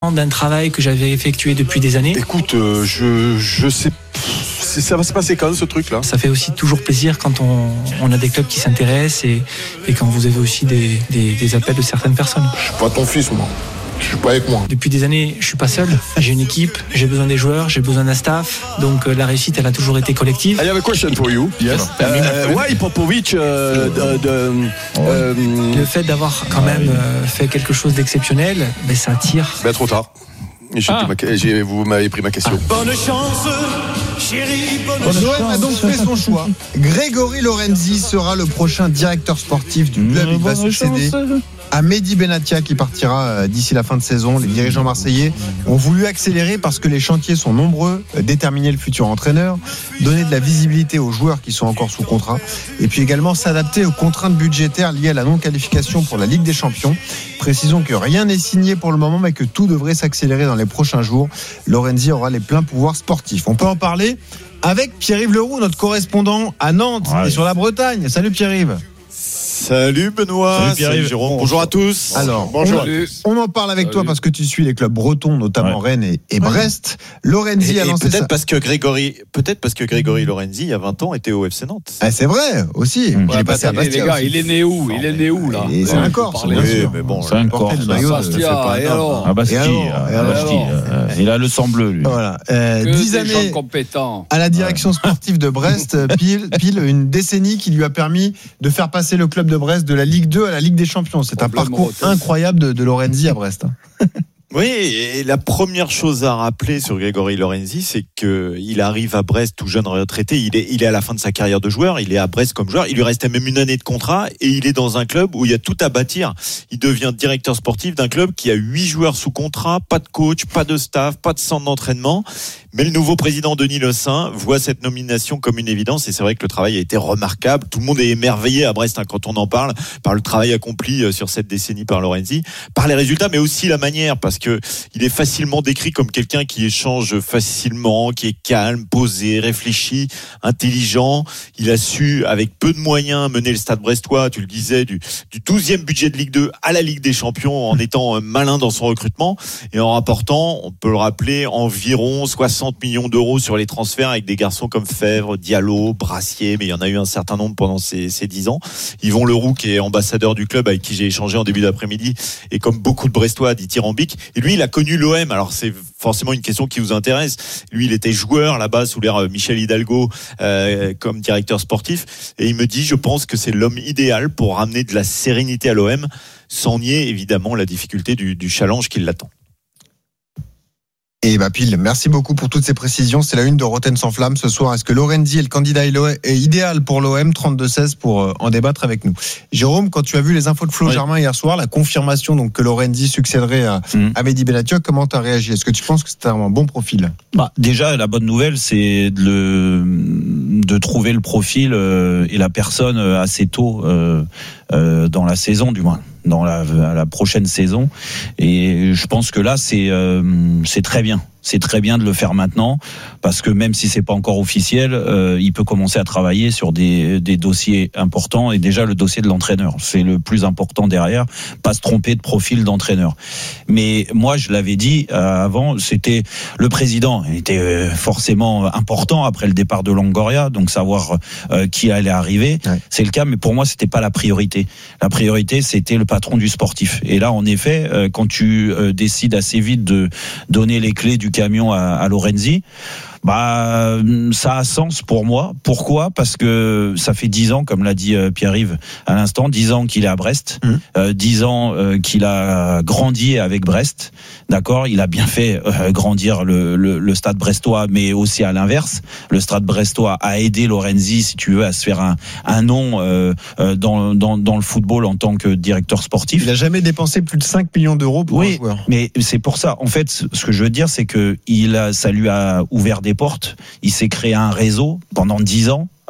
bilan d'un travail que j'avais effectué depuis des années. Écoute, je sais. Ça va se passer quand ce truc-là? Ça fait aussi toujours plaisir quand on a des clubs qui s'intéressent et quand vous avez aussi des appels de certaines personnes. Je suis pas ton fils, moi. Je suis pas avec moi. Depuis des années, je suis pas seul. J'ai une équipe, j'ai besoin des joueurs, j'ai besoin d'un staff. Donc la réussite, elle a toujours été collective. I have a question for you. Yes. Why Popovic Le fait d'avoir quand même fait quelque chose d'exceptionnel, ça attire. Trop tard. Vous m'avez pris ma question. Bonne chance, chérie, bonne L'OM a donc fait son choix. Grégory Lorenzi sera le prochain directeur sportif du club. Il va succéder à Mehdi Benatia qui partira d'ici la fin de saison. Les dirigeants marseillais ont voulu accélérer parce que les chantiers sont nombreux, déterminer le futur entraîneur, donner de la visibilité aux joueurs qui sont encore sous contrat et puis également s'adapter aux contraintes budgétaires liées à la non-qualification pour la Ligue des Champions. Précisons que rien n'est signé pour le moment mais que tout devrait s'accélérer dans les prochains jours. Lorenzi aura les pleins pouvoirs sportifs. On peut en parler avec Pierre-Yves Leroux, notre correspondant à Nantes et sur la Bretagne. Salut Pierre-Yves. Salut Benoît, salut Jérôme, bonjour à tous. Alors, bonjour. On en parle avec toi parce que tu suis les clubs bretons, notamment Rennes et Brest. Lorenzi a lancé peut-être parce que Grégory Lorenzi, il y a 20 ans, était au FC Nantes. C'est vrai, aussi. Il est passé à Bastia. Les gars, il est né où là? C'est un Corse. Oui, mais bon, c'est un Corse. Bastia, et alors? À Bastille. Il a le sang bleu, lui. Voilà. 10 années compétents à la direction sportive de Brest, pile une décennie qui lui a permis de faire passer le club de Brest de la Ligue 2 à la Ligue des Champions. C'est un parcours incroyable de Lorenzi à Brest. Oui, et la première chose à rappeler sur Grégory Lorenzi, c'est qu'il arrive à Brest tout jeune retraité. Il est à la fin de sa carrière de joueur. Il est à Brest comme joueur. Il lui restait même une année de contrat et il est dans un club où il y a tout à bâtir. Il devient directeur sportif d'un club qui a 8 joueurs sous contrat, pas de coach, pas de staff, pas de centre d'entraînement. Mais le nouveau président Denis Lessein voit cette nomination comme une évidence et c'est vrai que le travail a été remarquable. Tout le monde est émerveillé à Brest quand on en parle par le travail accompli sur cette décennie par Lorenzi, par les résultats, mais aussi la manière, parce que il est facilement décrit comme quelqu'un qui échange facilement, qui est calme, posé, réfléchi, intelligent. Il a su, avec peu de moyens, mener le Stade brestois, tu le disais, du 12e budget de Ligue 2 à la Ligue des Champions en étant malin dans son recrutement et en rapportant, on peut le rappeler, environ 60 millions d'euros sur les transferts avec des garçons comme Fèvre, Diallo, Brassier, mais il y en a eu un certain nombre pendant ces 10 ans. Yvon Leroux, qui est ambassadeur du club avec qui j'ai échangé en début d'après-midi, et comme beaucoup de Brestois, dithyrambique. Et lui, il a connu l'OM. Alors, c'est forcément une question qui vous intéresse. Lui, il était joueur là-bas sous l'ère Michel Hidalgo comme directeur sportif. Et il me dit, je pense que c'est l'homme idéal pour ramener de la sérénité à l'OM, sans nier évidemment la difficulté du challenge qui l'attend. Et Pile, merci beaucoup pour toutes ces précisions. C'est la une de Rotten sans flamme ce soir. Est-ce que Lorenzi est le candidat idéal pour l'OM? 32-16 pour en débattre avec nous. Jérôme, quand tu as vu les infos de Flo Germain hier soir, la confirmation donc que Lorenzi succéderait à Mehdi Benatia, comment tu as réagi? Est-ce que tu penses que c'était un bon profil? Déjà, la bonne nouvelle, c'est de trouver le profil et la personne assez tôt dans la saison, du moins dans la prochaine saison, et je pense que là c'est très bien. C'est très bien de le faire maintenant parce que même si c'est pas encore officiel, il peut commencer à travailler sur des dossiers importants et déjà le dossier de l'entraîneur, c'est le plus important derrière, pas se tromper de profil d'entraîneur. Mais moi je l'avais dit avant, c'était le président était forcément important après le départ de Longoria, donc savoir qui allait arriver, c'est le cas, mais pour moi c'était pas la priorité. La priorité c'était le patron du sportif. Et là en effet, quand tu décides assez vite de donner les clés du camion à Lorenzi, ça a sens pour moi. Pourquoi? Parce que ça fait 10 ans, comme l'a dit Pierre-Yves à l'instant, 10 ans qu'il est à Brest, 10 ans qu'il a grandi avec Brest. D'accord, il a bien fait grandir le Stade brestois, mais aussi à l'inverse, le Stade brestois a aidé Lorenzi, si tu veux, à se faire un nom dans le football en tant que directeur sportif. Il a jamais dépensé plus de 5 millions d'euros pour un joueur. Mais c'est pour ça. En fait, ce que je veux dire, c'est que ça lui a ouvert des portes. Il s'est créé un réseau pendant 10 ans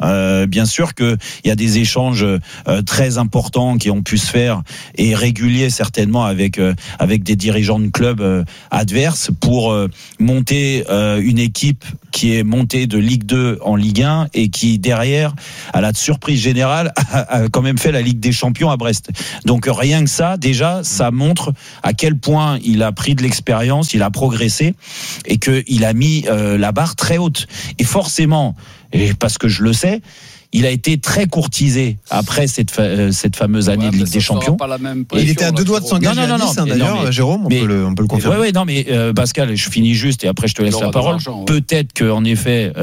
Bien sûr que il y a des échanges très importants qui ont pu se faire et réguliers certainement avec des dirigeants de clubs adverses pour monter une équipe qui est montée de Ligue 2 en Ligue 1 et qui derrière, à la surprise générale, a quand même fait la Ligue des Champions à Brest. Donc rien que ça, déjà, ça montre à quel point il a pris de l'expérience, il a progressé et qu'il a mis la barre très haute. Et forcément, et parce que je le sais, il a été très courtisé après cette fameuse année de Ligue des Champions. Il était à 2 doigts de s'engager à Nice, d'ailleurs, Jérôme, on peut le confirmer. Non, mais Pascal, je finis juste et après je te laisse la parole. Peut-être qu'en effet,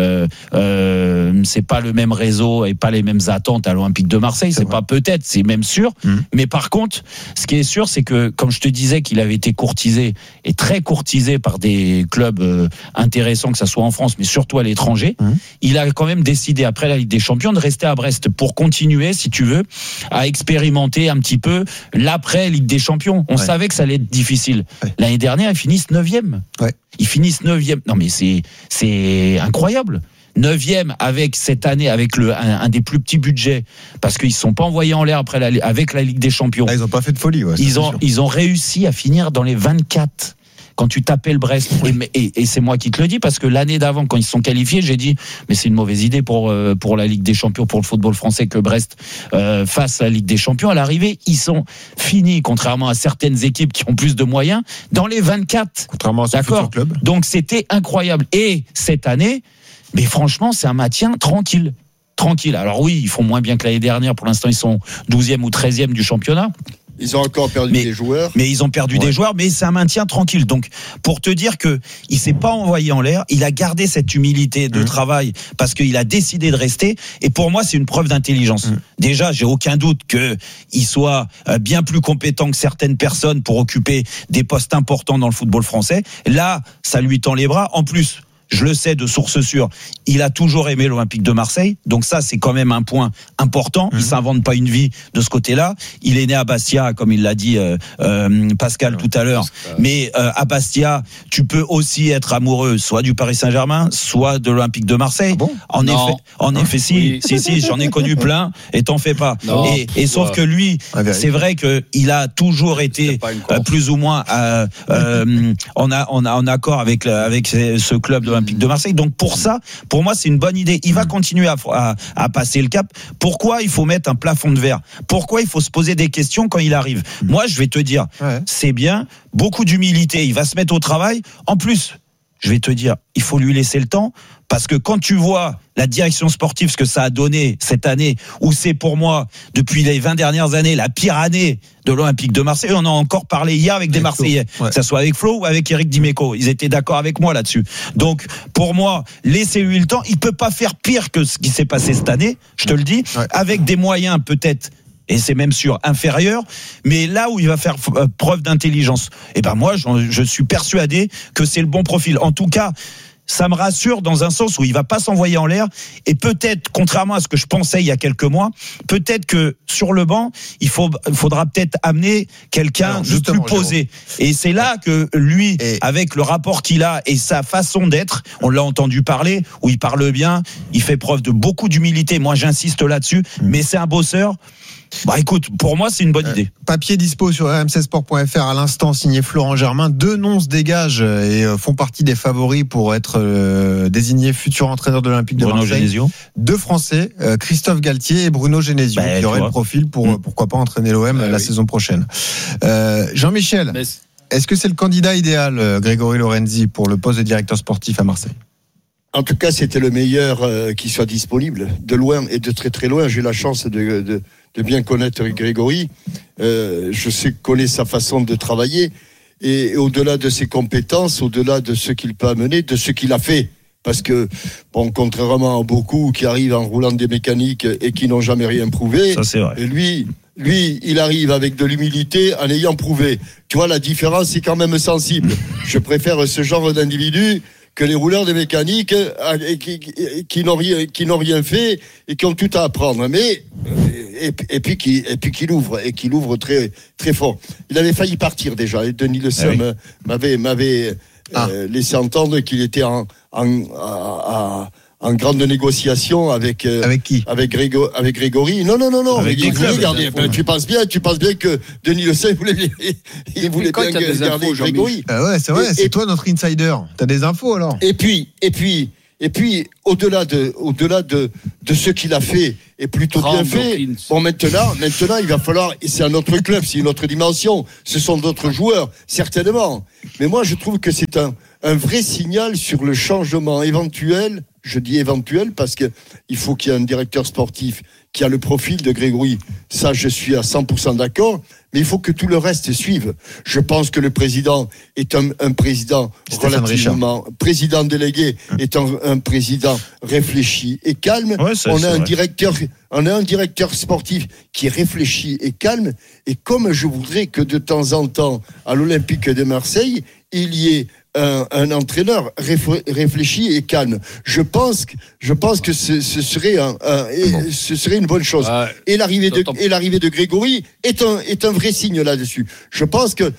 c'est pas le même réseau et pas les mêmes attentes à l'Olympique de Marseille. C'est pas peut-être, c'est même sûr. Mais par contre, ce qui est sûr, c'est que, comme je te disais, qu'il avait été courtisé et très courtisé par des clubs intéressants, que ça soit en France, mais surtout à l'étranger. Il a quand même décidé, après la Ligue des Champions, de rester à Brest pour continuer, si tu veux, à expérimenter un petit peu l'après Ligue des Champions. On savait que ça allait être difficile. L'année dernière, ils finissent 9e. Ils finissent 9e. Non, mais c'est incroyable. 9e avec cette année, avec un des plus petits budgets, parce qu'ils ne sont pas envoyés en l'air avec la Ligue des Champions. Ils n'ont pas fait de folie. Ils ont réussi à finir dans les 24. Quand tu t'appelles Brest, et c'est moi qui te le dis, parce que l'année d'avant, quand ils se sont qualifiés, j'ai dit, mais c'est une mauvaise idée pour la Ligue des Champions, pour le football français, que Brest fasse la Ligue des Champions. À l'arrivée, ils sont finis, contrairement à certaines équipes qui ont plus de moyens, dans les 24. Contrairement à ce futur club. Donc c'était incroyable. Et cette année, mais franchement, c'est un maintien tranquille. Alors oui, ils font moins bien que l'année dernière. Pour l'instant, ils sont 12e ou 13e du championnat. Ils ont encore perdu des joueurs. Mais ils ont perdu des joueurs, mais c'est un maintien tranquille. Donc, pour te dire que il s'est pas envoyé en l'air, il a gardé cette humilité de travail parce qu'il a décidé de rester. Et pour moi, c'est une preuve d'intelligence. Déjà, j'ai aucun doute qu'il soit bien plus compétent que certaines personnes pour occuper des postes importants dans le football français. Là, ça lui tend les bras. En plus, je le sais de source sûre, il a toujours aimé l'Olympique de Marseille. Donc ça, c'est quand même un point important. Il s'invente pas une vie de ce côté-là. Il est né à Bastia, comme il l'a dit Pascal tout à l'heure. Mais à Bastia, tu peux aussi être amoureux soit du Paris Saint-Germain, soit de l'Olympique de Marseille. Ah bon En effet, si, j'en ai connu plein et t'en fais pas. Et sauf que lui, c'est vrai qu'il a toujours été plus ou moins en accord avec ce club de l'Olympique de Marseille. Donc pour moi, c'est une bonne idée. Il va continuer à passer le cap. Pourquoi il faut mettre un plafond de verre? Pourquoi il faut se poser des questions quand il arrive? Moi, je vais te dire, c'est bien, beaucoup d'humilité. Il va se mettre au travail. En plus, je vais te dire, il faut lui laisser le temps, parce que quand tu vois la direction sportive, ce que ça a donné cette année, où c'est pour moi, depuis les 20 dernières années, la pire année de l'Olympique de Marseille. On en a encore parlé hier avec des Marseillais, que ça soit avec Flo ou avec Eric Dimeco. Ils étaient d'accord avec moi là-dessus. Donc, pour moi, laissez-lui le temps. Il peut pas faire pire que ce qui s'est passé cette année, je te le dis, avec des moyens peut-être, et c'est même sûr, inférieur, mais là où il va faire preuve d'intelligence, et ben moi, je suis persuadé que c'est le bon profil. En tout cas, ça me rassure dans un sens où il va pas s'envoyer en l'air, et peut-être, contrairement à ce que je pensais il y a quelques mois, peut-être que sur le banc, il faudra peut-être amener quelqu'un de plus posé. Et c'est là que lui, avec le rapport qu'il a et sa façon d'être, on l'a entendu parler, où il parle bien, il fait preuve de beaucoup d'humilité. Moi, j'insiste là-dessus, mais c'est un bosseur. Bah écoute, pour moi c'est une bonne idée. Papier dispo sur rmcsport.fr à l'instant, signé Florent Germain. 2 noms se dégagent et font partie des favoris pour être désignés futur entraîneur de l'Olympique de Marseille. Genesio. 2 Français, Christophe Galtier et Bruno Genesio, qui auraient le profil pour pourquoi pas entraîner l'OM la saison prochaine. Jean-Michel, est-ce que c'est le candidat idéal, Grégory Lorenzi, pour le poste de directeur sportif à Marseille? En tout cas, c'était le meilleur qui soit disponible, de loin et de très très loin. J'ai eu la chance de bien connaître Grégory. Je connais sa façon de travailler, et au-delà de ses compétences, au-delà de ce qu'il peut amener, de ce qu'il a fait. Parce que, bon, contrairement à beaucoup qui arrivent en roulant des mécaniques et qui n'ont jamais rien prouvé, ça, c'est vrai. Et lui, il arrive avec de l'humilité en ayant prouvé. Tu vois, la différence est quand même sensible. Je préfère ce genre d'individu que les rouleurs de mécanique qui n'ont rien fait et qui ont tout à apprendre. Mais et puis qui l'ouvre très très fort. Il avait failli partir déjà. Et Denis Le Seum m'avait laissé entendre qu'il était en grande négociation avec qui? Avec Grégory. Non. Avec Il qui voulait club, garder. Tu penses bien que Denis Le Saint voulait bien garder Grégory. Ah ouais, c'est vrai. C'est toi notre insider. T'as des infos alors? Et puis, au-delà de ce qu'il a fait, et plutôt bien fait. Bon, maintenant, il va falloir, et c'est un autre club, c'est une autre dimension. Ce sont d'autres joueurs, certainement. Mais moi, je trouve que c'est un vrai signal sur le changement éventuel. Je dis éventuel parce que il faut qu'il y ait un directeur sportif qui a le profil de Grégory. Ça, je suis à 100% d'accord. Mais il faut que tout le reste suive. Je pense que le président est un président relativement président délégué est un président réfléchi et calme. Ouais, on a un directeur sportif qui est réfléchi et calme. Et comme je voudrais que de temps en temps à l'Olympique de Marseille il y ait un entraîneur réfléchi et calme. Je pense que ce serait une bonne chose. Et l'arrivée de Grégory est un vrai signe là-dessus. Je pense que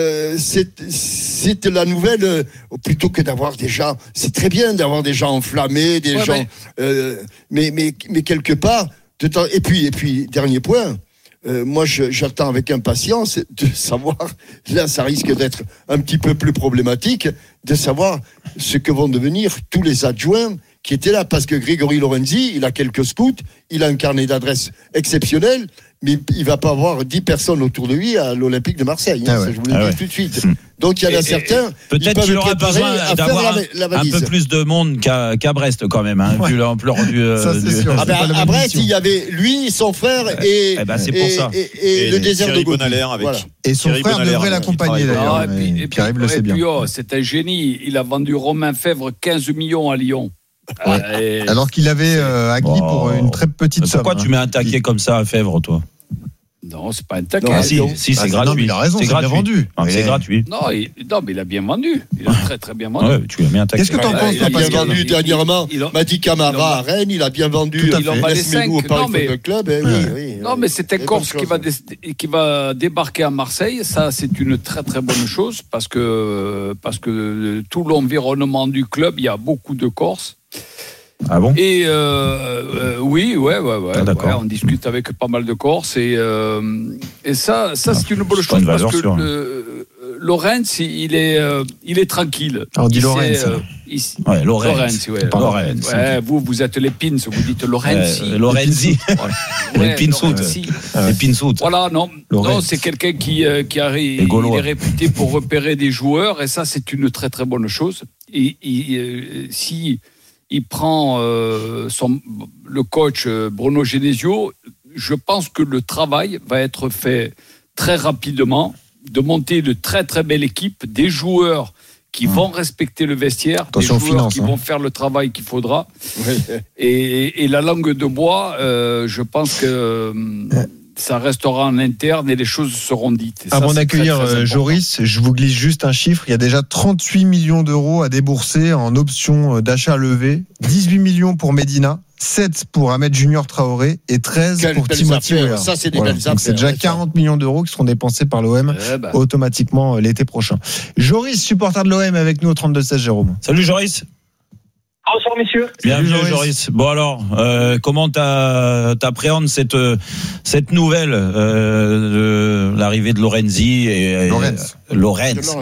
c'est la nouvelle, plutôt que d'avoir des gens. C'est très bien d'avoir des gens enflammés, des gens. Mais quelque part. Et puis dernier point. Moi, j'attends avec impatience de savoir, là, ça risque d'être un petit peu plus problématique, de savoir ce que vont devenir tous les adjoints qui étaient là. Parce que Grégory Lorenzi, il a quelques scouts, il a un carnet d'adresses exceptionnel, mais il va pas avoir 10 personnes autour de lui à l'Olympique de Marseille. Je vous le dis tout de suite. Donc, il y en a certains. Peut-être qu'il aura besoin d'avoir un peu plus de monde qu'à Brest, quand même, vu l'ampleur du. Ça, c'est sûr. À Brest, il y avait lui, son frère et le désert de Gaudi. Et son frère devrait l'accompagner d'ailleurs. Pierre-Yves le sait bien. C'est un génie. Il a vendu Romain Fèvre 15 millions à Lyon. Alors qu'il avait acquis pour une très petite somme. Pourquoi tu mets un taquet comme ça à Fèvre, toi? Non, c'est pas un taquet. Si, c'est gratuit. Non, mais il a raison, c'est bien vendu. C'est gratuit. Non, mais il a bien vendu. Il a très très bien vendu. Ouais, tu lui as mis un taquet. Qu'est-ce que t'en penses, Il a bien vendu dernièrement. Madi Camara à Rennes, il a bien vendu. Il en valait 5. Non, mais c'est un Corse qui va débarquer à Marseille. Ça, c'est une très très bonne chose parce que tout l'environnement du club, il y a beaucoup de Corses. Ah bon? Et oui, d'accord. On discute avec pas mal de Corses et ça c'est une bonne chose parce que Lorenz il est tranquille. On dit Lorenz. Lorenz. Vous êtes les pins, vous dites Lorenzi. Lorenzi. Les pinsout. Voilà, non, c'est quelqu'un qui arrive, il est réputé pour repérer des joueurs et ça c'est une très très bonne chose. Et si il prend le coach Bruno Genesio, je pense que le travail va être fait très rapidement, de monter de très très belle équipe, des joueurs qui vont respecter le vestiaire, attention des joueurs qui vont faire le travail qu'il faudra. Et la langue de bois, je pense que ça restera en interne et les choses seront dites. Avant d'accueillir Joris, je vous glisse juste un chiffre. Il y a déjà 38 millions d'euros à débourser en options d'achat levées. 18 millions pour Medina, 7 pour Ahmed Junior Traoré et 13 pour Timothy Weah. Ça, c'est des belles affaires. C'est déjà 40 millions d'euros qui seront dépensés par l'OM automatiquement l'été prochain. Joris, supporter de l'OM avec nous au 32-16, Jérôme. Salut Joris. Bonsoir messieurs. Bienvenue Joris. Bon alors, comment t'appréhendes cette nouvelle de l'arrivée de Lorenzi et Lorenz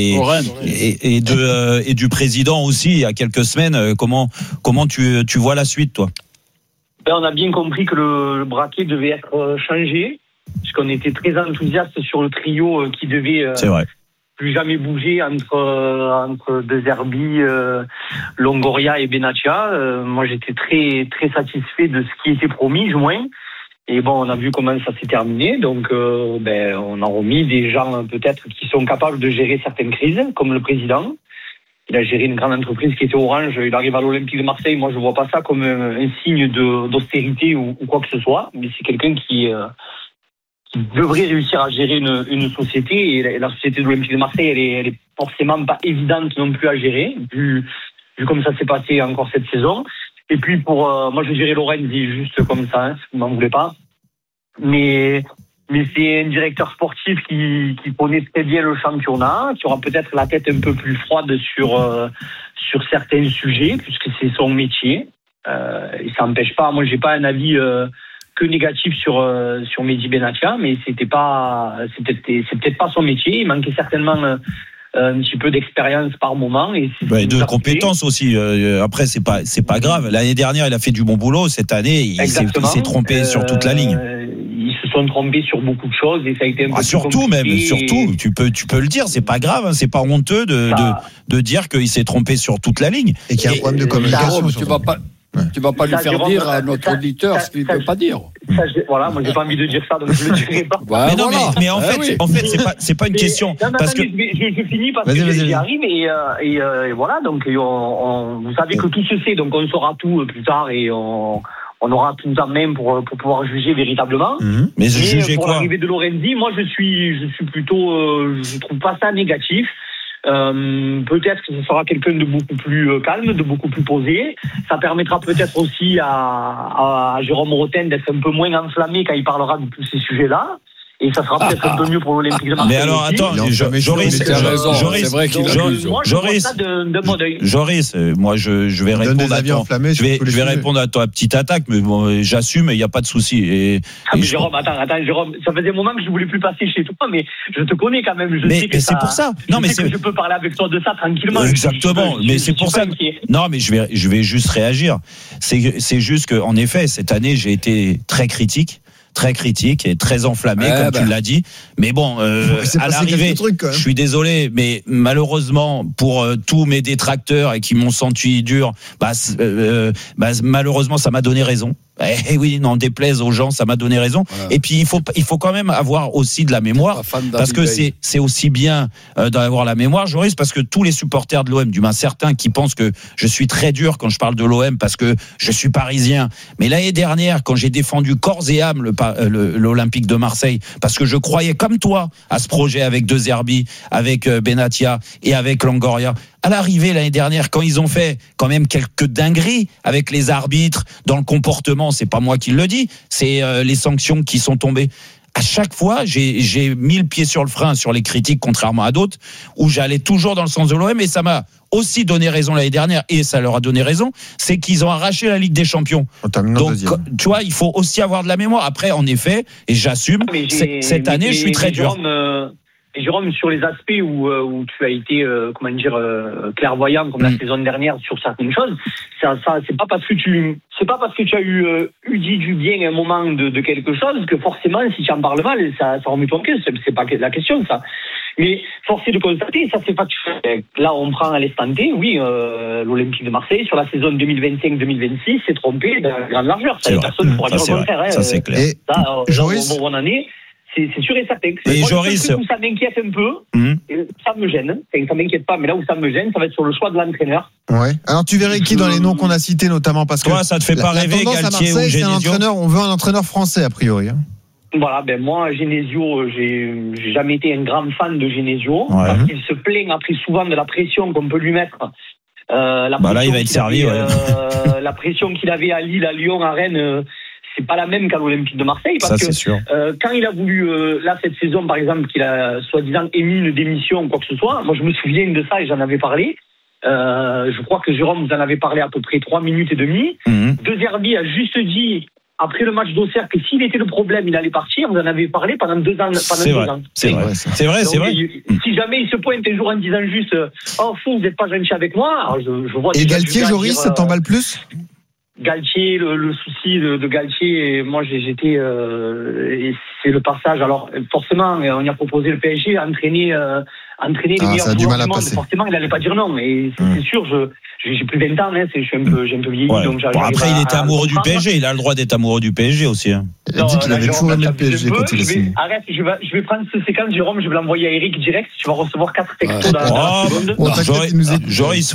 et du président aussi il y a quelques semaines. Comment tu vois la suite, toi? On a bien compris que le braquet devait être changé, puisqu'on était très enthousiaste sur le trio qui devait. C'est vrai. Plus jamais bougé entre De Zerbi, Longoria et Benatia. Moi, j'étais très très satisfait de ce qui était promis, du moins. Et bon, on a vu comment ça s'est terminé. Donc, on a remis des gens peut-être qui sont capables de gérer certaines crises, comme le président. Il a géré une grande entreprise qui était Orange. Il arrive à l'Olympique de Marseille. Moi, je vois pas ça comme un signe d'austérité ou quoi que ce soit. Mais c'est quelqu'un qui devrait réussir à gérer une société, et la société de l'Olympique de Marseille, elle est forcément pas évidente non plus à gérer, vu comme ça s'est passé encore cette saison. Et puis moi je dirais Lorenzi, juste comme ça, si vous m'en voulez pas. Mais c'est un directeur sportif qui connaît très bien le championnat, qui aura peut-être la tête un peu plus froide sur certains sujets, puisque c'est son métier. ça n'empêche pas. Moi, j'ai pas un avis que négatif sur Mehdi Benatia, mais c'est peut-être pas son métier. Il manquait certainement un petit peu d'expérience par moment et de compétences aussi. Après, c'est pas grave. L'année dernière, il a fait du bon boulot. Cette année, il s'est trompé sur toute la ligne. Ils se sont trompés sur beaucoup de choses et ça a été un peu surtout tu peux le dire, c'est pas grave, hein, c'est pas honteux de dire qu'il s'est trompé sur toute la ligne et qu'il y a un problème de communication. Tu vas pas lui faire dire à notre auditeur ce qu'il ne peut pas dire. Voilà, moi j'ai pas envie de dire ça, donc je le dirai pas. Mais en fait, c'est pas une question. Je finis parce que j'y arrive et voilà, donc vous savez que tout se sait, donc on saura tout plus tard et on aura tout en main pour pouvoir juger véritablement. Mais pour l'arrivée de Lorenzi, moi je suis plutôt, je trouve pas ça négatif. Peut-être que ce sera quelqu'un de beaucoup plus calme, de beaucoup plus posé. Ça permettra peut-être aussi à Jérôme Rotten d'être un peu moins enflammé quand il parlera de tous ces sujets-là. Et ça sera peut-être un peu mieux pour l'Olympique de Marseille. Mais alors, attends, Joris, c'est vrai qu'il a raison. Joris, moi, je vais répondre je vais répondre à ta petite attaque, mais bon, j'assume, il n'y a pas de souci. Jérôme, attends, Jérôme, ça faisait un moment que je voulais plus passer chez toi, mais je te connais quand même. Je sais que c'est pour ça. Non, mais que je peux parler avec toi de ça tranquillement. Exactement. Mais c'est pour ça. Non, mais je vais juste réagir. C'est juste que, en effet, cette année, j'ai été très critique et très enflammé, comme tu l'as dit. Mais bon, à l'arrivée, je suis désolé, mais malheureusement, pour tous mes détracteurs et qui m'ont senti dur, malheureusement, ça m'a donné raison. Eh oui, n'en déplaise aux gens, ça m'a donné raison. Voilà. Et puis il faut quand même avoir aussi de la mémoire, parce que c'est aussi bien d'avoir la mémoire, Joris, parce que tous les supporters de l'OM, du moins certains qui pensent que je suis très dur quand je parle de l'OM parce que je suis parisien. Mais l'année dernière, quand j'ai défendu corps et âme l'Olympique de Marseille, parce que je croyais comme toi à ce projet avec De Zerbi, avec Benatia et avec Longoria. À l'arrivée l'année dernière, quand ils ont fait quand même quelques dingueries avec les arbitres dans le comportement, c'est pas moi qui le dis, c'est les sanctions qui sont tombées. À chaque fois, j'ai mis le pied sur le frein sur les critiques, contrairement à d'autres, où j'allais toujours dans le sens de l'OM, et ça m'a aussi donné raison l'année dernière, et ça leur a donné raison, c'est qu'ils ont arraché la Ligue des Champions. Donc, tu vois, il faut aussi avoir de la mémoire. Après, en effet, et j'assume, cette année, je suis très dur. Et Jérôme, sur les aspects où tu as été, clairvoyant comme la saison dernière sur certaines choses, ça c'est pas parce que tu as eu dit du bien à un moment de quelque chose que forcément si tu en parles mal, ça remet ton cœur. C'est pas la question, ça. Mais force est de constater, ça c'est factuel. Là, on prend à l'instant T, oui, l'Olympique de Marseille sur la saison 2025-2026 s'est trompé de grande largeur. Ça, personne ne pourra dire le contraire. Ça c'est clair. Joris, bonne année. C'est sûr et certain. Et Joris, où ça m'inquiète un peu, ça me gêne. Ça m'inquiète pas, mais là où ça me gêne, ça va être sur le choix de l'entraîneur. Ouais. Alors tu verrais qui dans les noms qu'on a cités, notamment parce que toi, ça te fait pas rêver, Galtier ou Genesio? On veut un entraîneur français a priori. Voilà, moi, Genesio, j'ai jamais été un grand fan de Genesio, parce qu'il se plaint après souvent de la pression qu'on peut lui mettre. Là, il va être servi. La pression qu'il avait à Lille, à Lyon, à Rennes. C'est pas la même qu'à l'Olympique de Marseille, parce quand il a voulu cette saison par exemple qu'il a soi-disant émis une démission ou quoi que ce soit, moi je me souviens de ça et j'en avais parlé. Je crois que Jérôme vous en avait parlé à peu près 3 minutes et demie. De Zerbi a juste dit après le match d'Auxerre que s'il était le problème il allait partir. Vous en avez parlé pendant 2 ans. C'est vrai. Si jamais il se pointe un jour en disant juste vous n'êtes pas gentil avec moi, alors je vois. Et Galtier, Joris, ça t'emballe plus? Galtier, le souci de Galtier, moi j'étais et c'est le passage. Alors forcément, on y a proposé le PSG entraîner les meilleurs joueurs du monde. Forcément, il n'allait pas dire non. Et c'est sûr, j'ai plus 20 ans, j'ai un peu vieilli. Donc après, il était amoureux du PSG. Il a le droit d'être amoureux du PSG aussi. Il a dit qu'il avait toujours aimé le PSG quand il est signé. Arrête, je vais prendre cette séquence, Jérôme, je vais l'envoyer à Eric direct. Tu vas recevoir 4 textos dans la seconde. Joris,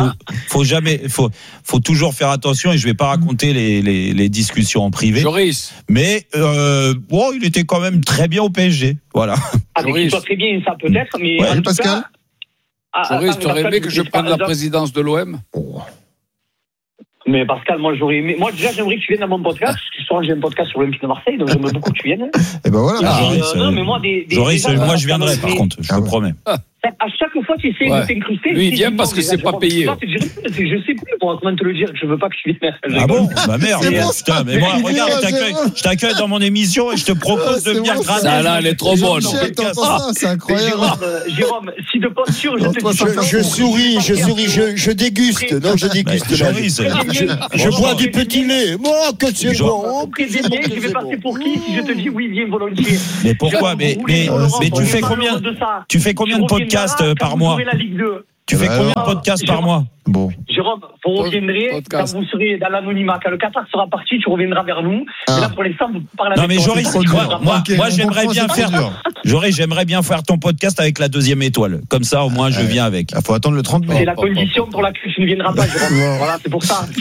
faut toujours faire attention et je vais pas raconter les discussions en privé. Joris. Mais il était quand même très bien au PSG. Voilà. Qu'il soit très bien, ça peut-être, mais Pascal. Joris, tu aurais aimé que je prenne la présidence de l'OM? Mais Pascal, moi j'aurais aimé. Moi déjà j'aimerais que tu viennes à mon podcast. Tu sauras que j'ai un podcast sur l'Olympique de Marseille, donc j'aimerais beaucoup que tu viennes. Et ben voilà. Mais moi Joris, moi je viendrai par contre, je te promets. À chaque fois, tu essaies de t'incruster. Lui, il vient parce que c'est pas payé. Je sais plus comment te le dire. Je veux pas que je vienne. Ah bon? Bah merde. Putain, mais moi, regarde, je t'accueille dans mon émission et je te propose de venir grâce. Là, elle est trop bonne. C'est incroyable. Jérôme, si de posture, je te dis. Je souris, je déguste. Non, je déguste. Je bois du petit lait. Moi, que c'est bon. Je vais passer pour qui si je te dis oui, viens volontiers. Mais pourquoi? Mais tu fais combien? Tu fais combien de podcasts par mois? Tu fais combien de podcasts par mois? Bon. Jérôme, vous reviendrez quand vous serez dans l'anonymat. Quand le Qatar sera parti, tu reviendras vers nous. Mais là, pour l'instant, vous parlez avec. Non, mais Joris, moi, j'aimerais bien faire. Joris, j'aimerais bien faire ton podcast avec la 2e étoile. Comme ça, au moins, je viens avec. Il faut attendre le 30 mai. C'est la condition pour laquelle tu ne viendras pas, Jérôme. Voilà, c'est pour ça.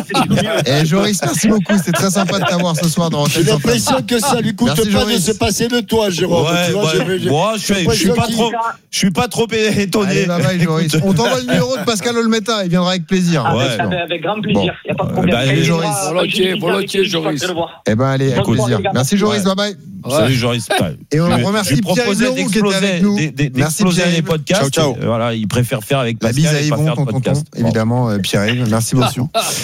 Joris, merci beaucoup. C'était très sympa de t'avoir ce soir dans J'ai l'impression que ça lui coûte pas de se passer de toi, Jérôme. Moi, je suis pas trop étonné. Bye, Joris. On t'envoie le numéro de Pascal Olmeta. Il viendra avec plaisir. Avec grand plaisir. Il n'y a pas de problème. Volontiers, Joris. Allez, avec plaisir. Merci, Joris. Bye bye. Salut, Joris. Et on remercie Pierre Leroux qui était avec nous. Merci, Pierre. Les podcasts. Ciao. Voilà, il préfère faire avec Pascal. La bise à Yvon, ton tonton, évidemment, Pierre. Merci beaucoup.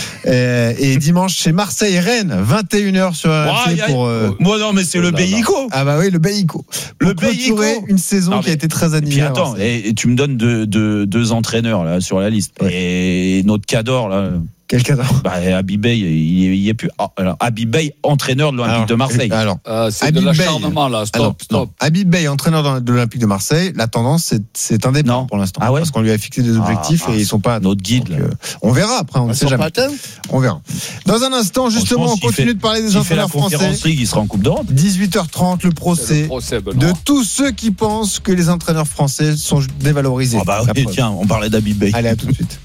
Et dimanche, c'est Marseille-Rennes, 21h sur RMC pour. Moi, non, mais c'est le Beïco. Ah, bah oui, le Beïco. Le Beïco. Une saison qui a été très animée. Attends, et tu me donnes deux entraîneurs là sur la liste. Et notre Cador là. Quel cadre? Habib Beye, il y est plus. Habib Beye, entraîneur de l'Olympique de Marseille. C'est de l'acharnement là. Stop. Habib Beye, entraîneur de l'Olympique de Marseille. La tendance, c'est indépendant pour l'instant. Parce qu'on lui a fixé des objectifs et ils sont pas notre guide. Donc, on verra après. On ne sait jamais. On verra. Dans un instant, justement, on continue de parler des entraîneurs français. Il sera en Coupe d'Europe. 18h30, le procès de tous ceux qui pensent que les entraîneurs français sont dévalorisés. Tiens, on parlait d'Habib Beye. Allez, à tout de suite.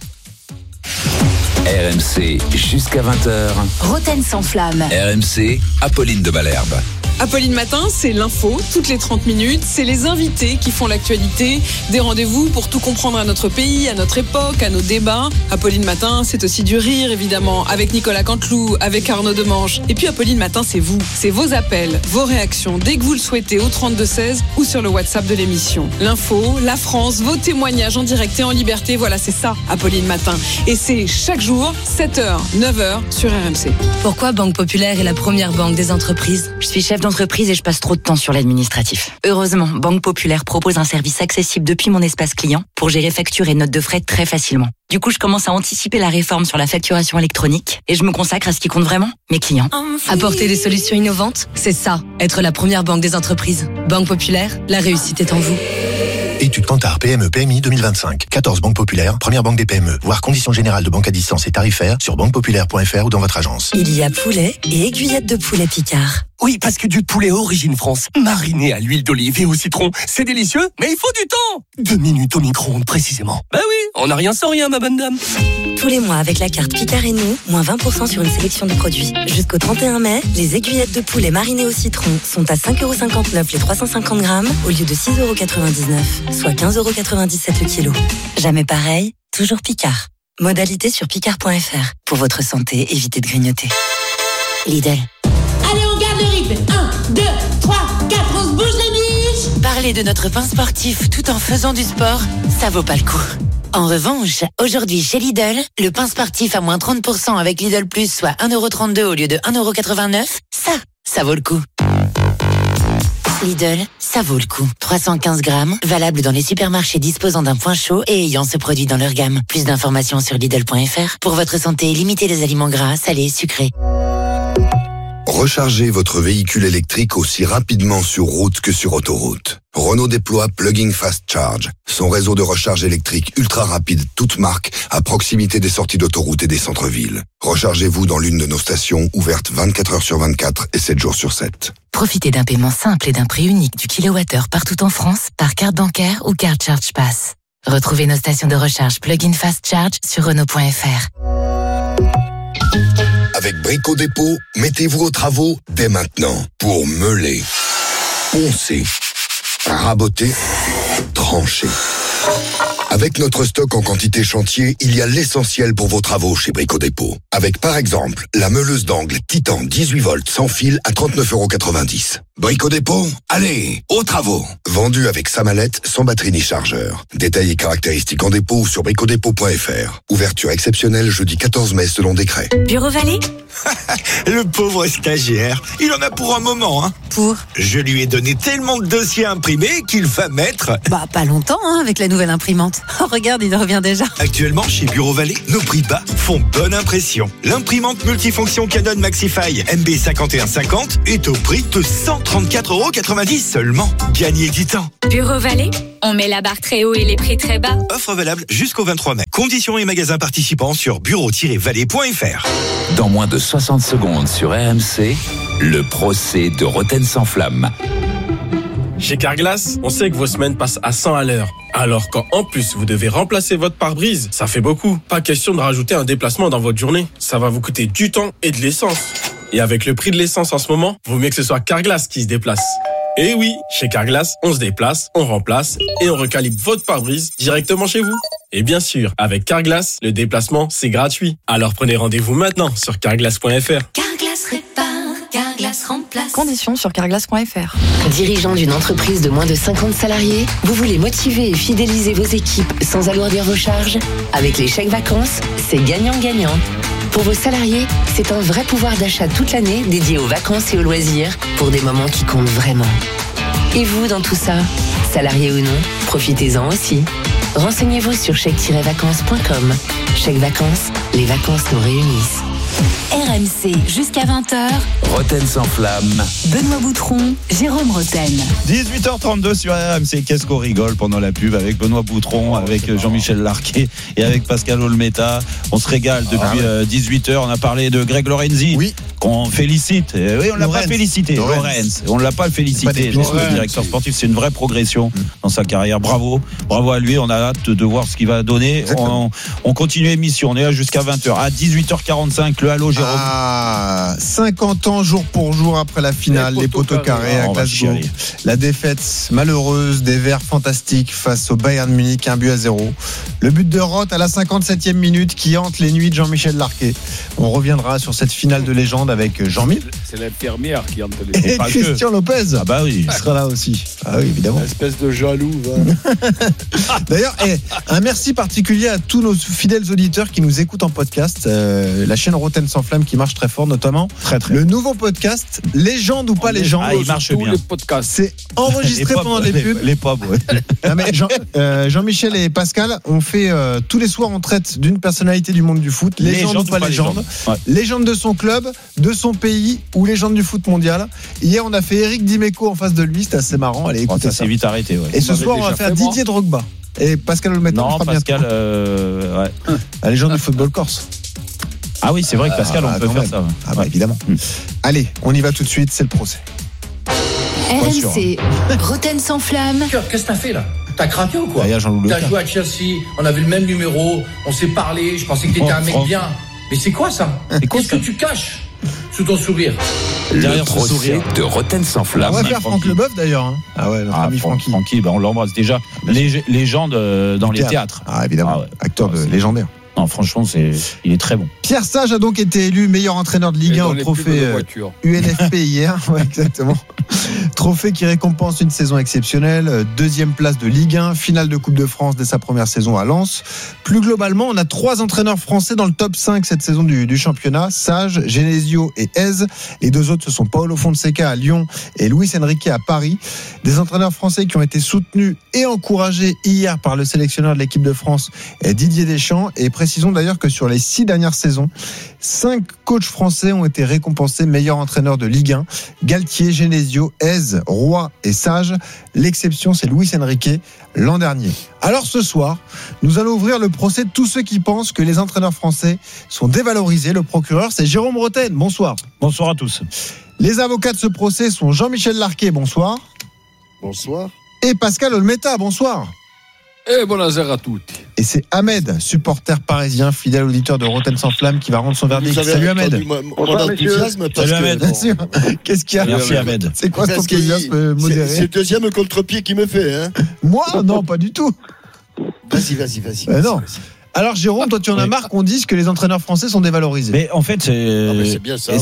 RMC jusqu'à 20h. Roten sans flamme. RMC, Apolline de Malherbe. Apolline Matin, c'est l'info, toutes les 30 minutes. C'est les invités qui font l'actualité. Des rendez-vous pour tout comprendre à notre pays, à notre époque, à nos débats. Apolline Matin, c'est aussi du rire, évidemment, avec Nicolas Canteloup, avec Arnaud Demange. Et puis Apolline Matin, c'est vous. C'est vos appels, vos réactions, dès que vous le souhaitez, au 32-16 ou sur le WhatsApp de l'émission. L'info, la France, vos témoignages en direct et en liberté. Voilà, c'est ça, Apolline Matin. Et c'est chaque jour, 7h, 9h sur RMC. Pourquoi Banque Populaire est la première banque des entreprises? Je suis chef d'entreprise et je passe trop de temps sur l'administratif. Heureusement, Banque Populaire propose un service accessible depuis mon espace client pour gérer factures et notes de frais très facilement. Du coup, je commence à anticiper la réforme sur la facturation électronique et je me consacre à ce qui compte vraiment, mes clients. Apporter des solutions innovantes, c'est ça, être la première banque des entreprises. Banque Populaire, la réussite est en vous. Étude Kantar PME PMI 2025. 14 banques populaires, première banque des PME. Voir conditions générales de banque à distance et tarifaires sur banquepopulaire.fr ou dans votre agence. Il y a poulet et aiguillettes de poulet Picard. Oui, parce que du poulet origine France, mariné à l'huile d'olive et au citron, c'est délicieux, mais il faut du temps. 2 minutes au micro-ondes précisément. Bah oui, on n'a rien sans rien, ma bonne dame. Tous les mois avec la carte Picard et nous, moins 20% sur une sélection de produits. Jusqu'au 31 mai, les aiguillettes de poulet marinées au citron sont à 5,59€ les 350 grammes au lieu de 6,99€, soit 15,97€ le kilo. Jamais pareil, toujours Picard. Modalité sur picard.fr. Pour votre santé, évitez de grignoter. Lidl. Allez, on garde le rythme. 1, 2, 3, 4, on se bouge les biches. Parler de notre pain sportif tout en faisant du sport, ça vaut pas le coup. En revanche, aujourd'hui chez Lidl, le pain sportif à moins 30% avec Lidl Plus, soit 1,32€ au lieu de 1,89€, ça vaut le coup. Lidl, ça vaut le coup. 315 grammes, valable dans les supermarchés disposant d'un point chaud et ayant ce produit dans leur gamme. Plus d'informations sur Lidl.fr. Pour votre santé, limitez les aliments gras, salés, sucrés. Rechargez votre véhicule électrique aussi rapidement sur route que sur autoroute. Renault déploie Plug-in Fast Charge, son réseau de recharge électrique ultra rapide, toute marque, à proximité des sorties d'autoroute et des centres-villes. Rechargez-vous dans l'une de nos stations, ouvertes 24 heures sur 24 et 7 jours sur 7. Profitez d'un paiement simple et d'un prix unique du kilowattheure partout en France, par carte bancaire ou carte Charge Pass. Retrouvez nos stations de recharge Plug-in Fast Charge sur Renault.fr. Avec Brico Dépôt, mettez-vous aux travaux dès maintenant pour meuler, poncer, raboter, trancher. Avec notre stock en quantité chantier, il y a l'essentiel pour vos travaux chez Brico Dépôt. Avec par exemple la meuleuse d'angle Titan 18 volts sans fil à 39,90€. Brico Dépôt, allez, aux travaux. Vendu avec sa mallette, sans batterie ni chargeur. Détails et caractéristiques en dépôt sur bricodépôt.fr. Ouverture exceptionnelle jeudi 14 mai selon décret. Bureau Vallée? Le pauvre stagiaire, il en a pour un moment, hein. Pour? Je lui ai donné tellement de dossiers imprimés qu'il va mettre... Bah, pas longtemps, hein, avec la nouvelle imprimante. Oh, regarde, il revient déjà. Actuellement, chez Bureau Vallée, nos prix bas font bonne impression. L'imprimante multifonction Canon Maxify MB5150 est au prix de 134,90 € seulement. Gagnez du temps. Bureau Vallée? On met la barre très haut et les prix très bas. Offre valable jusqu'au 23 mai. Conditions et magasins participants sur bureau-vallée.fr. Dans moins de 60 secondes sur RMC, le procès de Roten sans flamme. Chez Carglass, on sait que vos semaines passent à 100 à l'heure. Alors quand en plus vous devez remplacer votre pare-brise, ça fait beaucoup. Pas question de rajouter un déplacement dans votre journée. Ça va vous coûter du temps et de l'essence. Et avec le prix de l'essence en ce moment, vaut mieux que ce soit Carglass qui se déplace. Et oui, chez Carglass, on se déplace, on remplace et on recalibre votre pare-brise directement chez vous. Et bien sûr, avec Carglass, le déplacement, c'est gratuit. Alors prenez rendez-vous maintenant sur carglass.fr. Carglass répare, Carglass remplace. Conditions sur carglass.fr. Dirigeant d'une entreprise de moins de 50 salariés, vous voulez motiver et fidéliser vos équipes sans alourdir vos charges? Avec les chèques vacances, c'est gagnant-gagnant. Pour vos salariés, c'est un vrai pouvoir d'achat toute l'année dédié aux vacances et aux loisirs pour des moments qui comptent vraiment. Et vous, dans tout ça, salariés ou non, profitez-en aussi. Renseignez-vous sur chèque-vacances.com. Chèque vacances, les vacances nous réunissent. RMC jusqu'à 20h. Roten sans flamme. Benoît Boutron, Jérôme Roten. 18h32 sur RMC. Qu'est-ce qu'on rigole pendant la pub avec Benoît Boutron, avec Jean-Michel Larquet et avec Pascal Olmeta. On se régale depuis 18h. On a parlé de Greg Lorenzi. Oui. Qu'on félicite. Oui, on l'a pas félicité. Lorenz. On l'a pas félicité. Le directeur sportif, c'est une vraie progression dans sa carrière. Bravo. Bravo à lui. On a hâte de voir ce qu'il va donner. On continue l'émission. On est là jusqu'à 20h. À 18h45, le Halo Jérôme. 50 ans jour pour jour après la finale, les poteaux carrés à Glasgow. La défaite malheureuse des Verts fantastiques face au Bayern Munich, 1-0. Le but de Roth à la 57e minute qui hante les nuits de Jean-Michel Larquet. On reviendra sur cette finale de légende avec Jean-Michel. C'est l'infirmière qui hante les nuits. Et Christian Lopez. Ah bah oui. Il sera là aussi. Ah oui, évidemment. Espèce de jaloux. D'ailleurs, un merci particulier à tous nos fidèles auditeurs qui nous écoutent en podcast. La chaîne Roten sans flamme qui marche très fort, notamment le nouveau podcast Légende ou pas légende. Il marche bien. Les podcasts. C'est enregistré pendant les pubs. Les pubs, ouais. Non, mais Jean-Michel et Pascal ont fait tous les soirs, on traite d'une personnalité du monde du foot. Légende ou pas légende. Ouais. Légende de son club, de son pays ou légende du foot mondial. Hier, on a fait Eric Dimeco en face de lui. C'était assez marrant. Allez, écoutez ça. C'est vite arrêté. Ouais. Et ce soir, on va faire Didier Drogba. Et Pascal Olmeta. Non, Pascal, ouais. La légende du football corse. Ah oui, c'est vrai que Pascal, on peut faire ça. Ah bah évidemment. Allez, on y va tout de suite, c'est le procès. RMC, Roten sans flamme. Qu'est-ce que t'as fait là? T'as craqué ou quoi? T'as joué à Chelsea, on avait le même numéro, on s'est parlé, je pensais que t'étais un mec bien. Mais c'est quoi ça? Qu'est-ce que tu caches sous ton sourire? Le procès de Roten sans flamme. On va faire Franck Leboeuf d'ailleurs. Hein. Ah ouais, notre ami Francky. Francky, on l'embrasse déjà. Légende dans les théâtres. Ah évidemment, acteur légendaire. Non, franchement, il est très bon. Pierre Sage a donc été élu meilleur entraîneur de Ligue 1 au trophée UNFP hier. Ouais, exactement. Trophée qui récompense une saison exceptionnelle, deuxième place de Ligue 1, finale de Coupe de France dès sa première saison à Lens. Plus globalement, on a 3 entraîneurs français dans le top 5 cette saison du championnat, Sage, Genesio et Hez. Les 2 autres, ce sont Paulo Fonseca à Lyon et Luis Enrique à Paris. Des entraîneurs français qui ont été soutenus et encouragés hier par le sélectionneur de l'équipe de France, Didier Deschamps. Et précisons d'ailleurs que sur les 6 dernières saisons, 5 coachs français ont été récompensés meilleurs entraîneurs de Ligue 1. Galtier, Genesio, Hez, Roy et Sage. L'exception, c'est Luis Enrique l'an dernier. Alors ce soir, nous allons ouvrir le procès de tous ceux qui pensent que les entraîneurs français sont dévalorisés. Le procureur, c'est Jérôme Roten. Bonsoir. Bonsoir à tous. Les avocats de ce procès sont Jean-Michel Larquet. Bonsoir. Bonsoir. Et Pascal Olmeta. Bonsoir. Et buonasera à tutti. Et c'est Ahmed, supporter parisien, fidèle auditeur de Roten sans flamme, qui va rendre son verdict. Salut Ahmed. Mon enthousiasme. Salut Ahmed. Bien sûr. Qu'est-ce qu'il y a? Merci Ahmed. C'est quoi cet enthousiasme modéré? C'est le deuxième contre-pied qui me fait. Hein. Moi? Non, pas du tout. Vas-y. Non. Alors Jérôme, toi tu en as marre qu'on dise que les entraîneurs français sont dévalorisés. Mais en fait, c'est bien ça.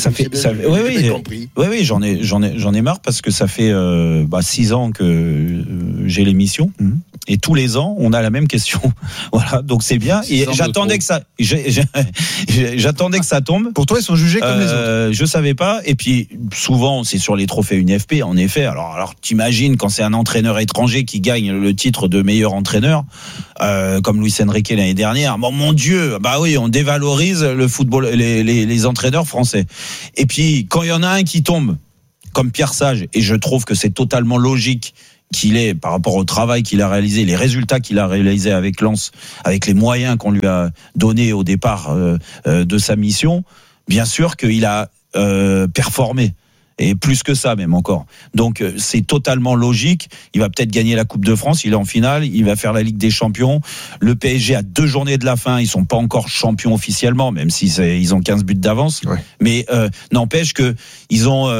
Oui, j'en ai marre parce que ça fait 6 ans que j'ai l'émission et tous les ans on a la même question. Voilà, donc c'est bien. Et j'attendais que ça, j'attendais que ça tombe. Pour toi, ils sont jugés comme les autres. Je savais pas. Et puis souvent c'est sur les trophées UNFP. En effet. Alors t'imagines quand c'est un entraîneur étranger qui gagne le titre de meilleur entraîneur, comme Luis Enrique l'année dernière. Bon, mon Dieu, bah oui, on dévalorise le football, les entraîneurs français. Et puis, quand il y en a un qui tombe, comme Pierre Sage, et je trouve que c'est totalement logique qu'il ait, par rapport au travail qu'il a réalisé, les résultats qu'il a réalisés avec Lens, avec les moyens qu'on lui a donnés au départ de sa mission, bien sûr qu'il a performé. Et plus que ça même encore. Donc c'est totalement logique. Il va peut-être gagner la Coupe de France, il est en finale, il va faire la Ligue des Champions. Le PSG a 2 journées de la fin, ils sont pas encore champions officiellement, même si ils ont 15 buts d'avance. Ouais. Mais n'empêche que ils ont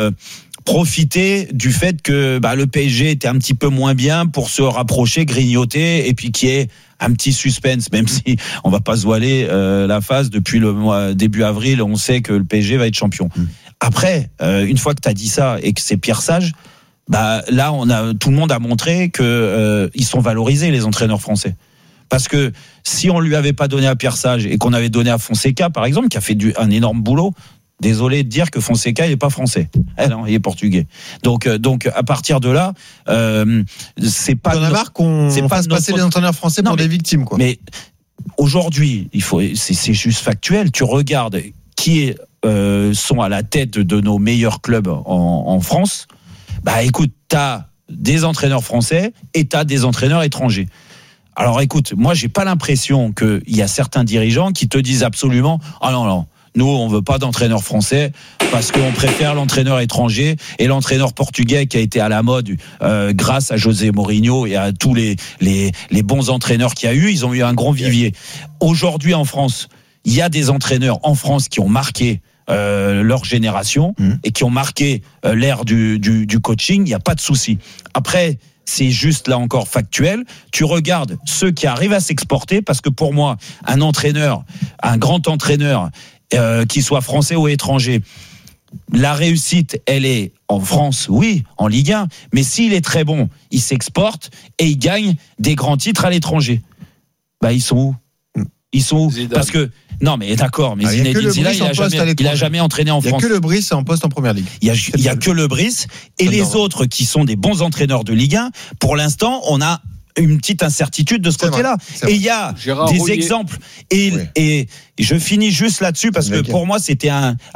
profité du fait que le PSG était un petit peu moins bien pour se rapprocher, grignoter, et puis qu'il y ait un petit suspense, même si on va pas se voiler la face. Depuis le mois début avril, on sait que le PSG va être champion. Après, une fois que tu as dit ça et que c'est Pierre Sage, là, tout le monde a montré que ils sont valorisés, les entraîneurs français. Parce que si on lui avait pas donné à Pierre Sage et qu'on avait donné à Fonseca, par exemple, qui a fait un énorme boulot, désolé de dire que Fonseca il est pas français. Non, il est portugais. Donc à partir de là, c'est pas. On a marre qu'on fasse passer les entraîneurs français pour des victimes, quoi. Mais aujourd'hui, c'est juste factuel. Tu regardes qui sont à la tête de nos meilleurs clubs en France. Écoute, t'as des entraîneurs français et t'as des entraîneurs étrangers. Alors écoute, moi j'ai pas l'impression qu'il y a certains dirigeants qui te disent absolument non, nous on veut pas d'entraîneur français parce qu'on préfère l'entraîneur étranger, et l'entraîneur portugais qui a été à la mode grâce à José Mourinho et à tous les bons entraîneurs qu'il y a eu, ils ont eu un grand vivier. Aujourd'hui en France, il y a des entraîneurs en France qui ont marqué leur génération et qui ont marqué l'ère du coaching. Il n'y a pas de souci. Après, c'est juste là encore factuel. Tu regardes ceux qui arrivent à s'exporter, parce que pour moi, un entraîneur, un grand entraîneur, qu'il soit français ou étranger, la réussite, elle est en France, oui, en Ligue 1, mais s'il est très bon, il s'exporte et il gagne des grands titres à l'étranger. Ils sont où ? Ils sont où ? Parce que non, mais d'accord, mais Zinedine Zidane, il a jamais entraîné en France. Il y a que le Brice en poste en première ligue. Il y a que le Brice et les autres qui sont des bons entraîneurs de Ligue 1. Pour l'instant, on a une petite incertitude de ce côté-là. Et il y a des exemples. Et je finis juste là-dessus parce que pour moi, c'était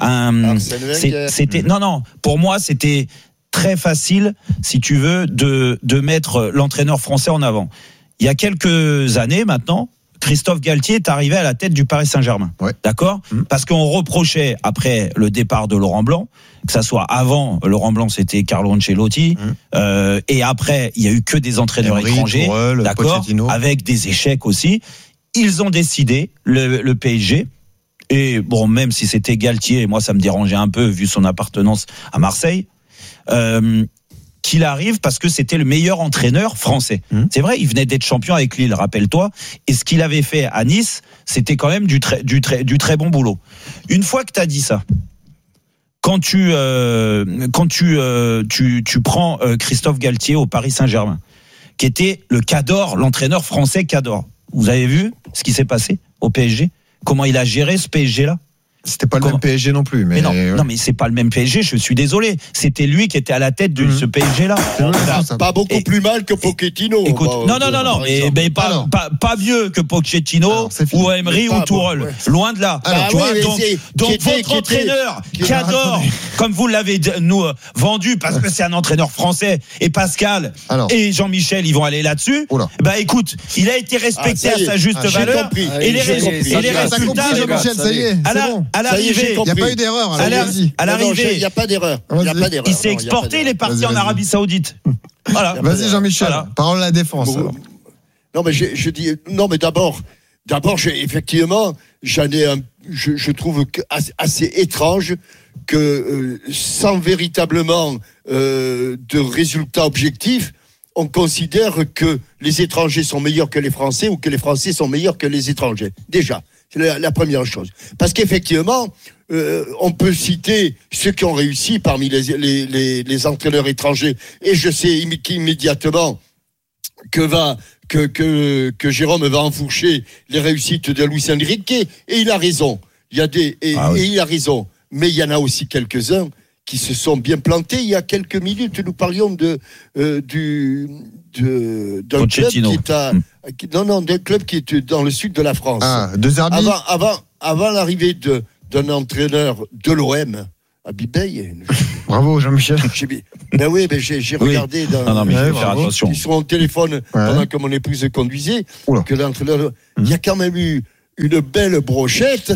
pour moi, c'était très facile, si tu veux, de mettre l'entraîneur français en avant. Il y a quelques années maintenant, Christophe Galtier est arrivé à la tête du Paris Saint-Germain. Ouais. D'accord ? Parce qu'on reprochait, après le départ de Laurent Blanc, que ça soit avant Laurent Blanc, c'était Carlo Ancelotti, et après, il y a eu que des entraîneurs étrangers, Tourelle, d'accord, Pochettino, avec des échecs aussi. Ils ont décidé, le PSG, et bon, même si c'était Galtier, moi ça me dérangeait un peu vu son appartenance à Marseille, qu'il arrive parce que c'était le meilleur entraîneur français. C'est vrai, il venait d'être champion avec Lille, rappelle-toi. Et ce qu'il avait fait à Nice, c'était quand même du très bon boulot. Une fois que tu as dit ça, quand tu prends Christophe Galtier au Paris Saint-Germain, qui était le Cador, l'entraîneur français Cador. Vous avez vu ce qui s'est passé au PSG ? Comment il a géré ce PSG-là ? C'était pas le même PSG non plus, mais non, mais c'est pas le même PSG. Je suis désolé. C'était lui qui était à la tête de ce PSG-là. Pas beaucoup plus mal que Pochettino. Écoute, non, mais pas mieux que Pochettino ou Emery ou Tourelle. Ouais. Loin de là. Donc votre entraîneur qui adore, comme vous l'avez nous vendu, parce que c'est un entraîneur français, et Pascal et Jean-Michel, ils vont aller là-dessus. Écoute, il a été respecté à sa juste valeur. Et les résultats, Jean-Michel, ça y est, c'est bon. À l'arrivée, il n'y a pas eu d'erreur. À l'arrivée, il n'y a pas d'erreur. Il s'est exporté, il est parti en Arabie Saoudite. Voilà. Vas-y Jean-Michel, parole à la défense. Non mais je dis non mais d'abord effectivement je trouve assez étrange que sans véritablement de résultats objectifs, on considère que les étrangers sont meilleurs que les Français ou que les Français sont meilleurs que les étrangers. Déjà, c'est la première chose. Parce qu'effectivement, on peut citer ceux qui ont réussi parmi les entraîneurs étrangers. Et je sais immédiatement que Jérôme va enfourcher les réussites de Luis Enrique. Et il a raison. Et il a raison. Mais il y en a aussi quelques-uns qui se sont bien plantés. Il y a quelques minutes, nous parlions d'un club d'un club qui est dans le sud de la France. De Zerbi. Avant l'arrivée d'un entraîneur de l'OM à Bibey. Bravo Jean-Michel. Ben oui, j'ai regardé mais il faut faire attention. Sur mon téléphone pendant que mon épouse conduisait. Que l'entraîneur, il y a quand même eu une belle brochette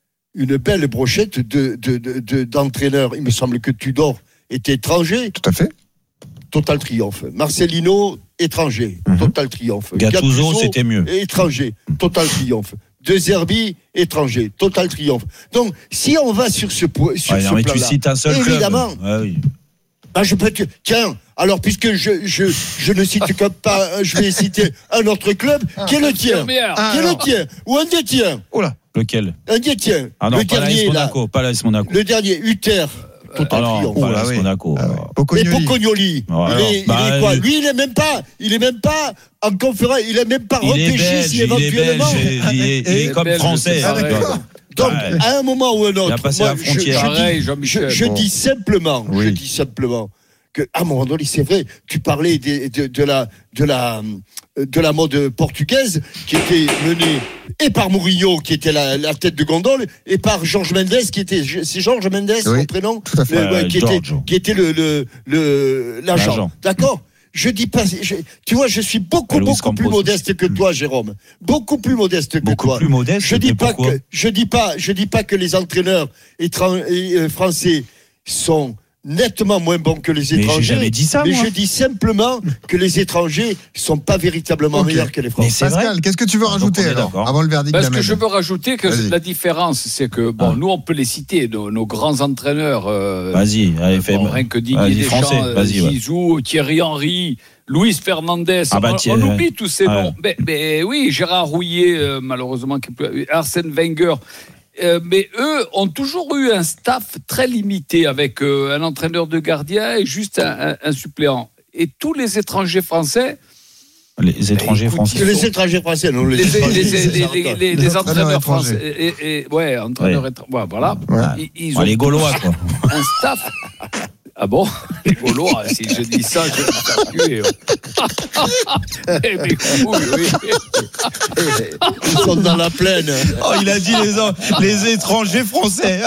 d'entraîneurs. Il me semble que Tudor était étranger. Tout à fait. Total triomphe. Marcelino, étranger. Total triomphe. Gattuso, c'était mieux. Étranger. Total triomphe. De Zerbi, étranger. Total triomphe. Donc, si on va sur ce point, mais tu cites un seul évidemment, club. Ah oui. Je peux tiens, alors puisque je ne cite que pas, je vais citer un autre club qui est le tien. Qui est le tien. Ou un des tiens. Oula. Lequel? Un des tiens. Ah non, le dernier, pas l'AS Monaco. Le dernier, Uther. Total triomphe. Pas l'AS Monaco. Et Pocognoli. Il est quoi? Lui, il est même pas en conférence, il est même pas repêché si éventuellement. Il est comme français. Donc, à un moment ou un autre, il a passé la frontière. Je dis simplement qu'à un moment donné, c'est vrai, tu parlais de la mode portugaise qui était menée et par Mourinho, qui était la tête de gondole, et par Jorge Mendes, c'est Jorge Mendes, son prénom, qui était l'agent. D'accord? Je dis pas, tu vois, je suis beaucoup plus modeste que toi, Jérôme. Beaucoup plus modeste que toi. Plus modeste. Je dis pas que les entraîneurs français sont nettement moins bons que les étrangers. Mais j'ai jamais dit ça, moi. Je dis simplement que les étrangers sont pas véritablement meilleurs que les Français. Pascal, qu'est-ce que tu veux rajouter avant le verdict? Parce que je veux rajouter que la différence, c'est que nous on peut les citer, nos grands entraîneurs. Vas-y, allez, fais rien que Didier Deschamps, Zizou, Thierry Henry, Luis Fernandez. On oublie tous ces noms. Mais oui, Gérard Rouillet, malheureusement, Arsène Wenger. Mais eux ont toujours eu un staff très limité avec un entraîneur de gardien et juste un suppléant. Et tous les étrangers français. Les étrangers français. Les étrangers français, non. Les entraîneurs français. Entraîneurs étrangers. Voilà. Ils ont les Gaulois, quoi. Un staff. Ah bon? Les Gaulois, si je dis ça, je vais me faire tuer. Mes couilles, oui. Ils sont dans la plaine. Oh, il a dit les étrangers français.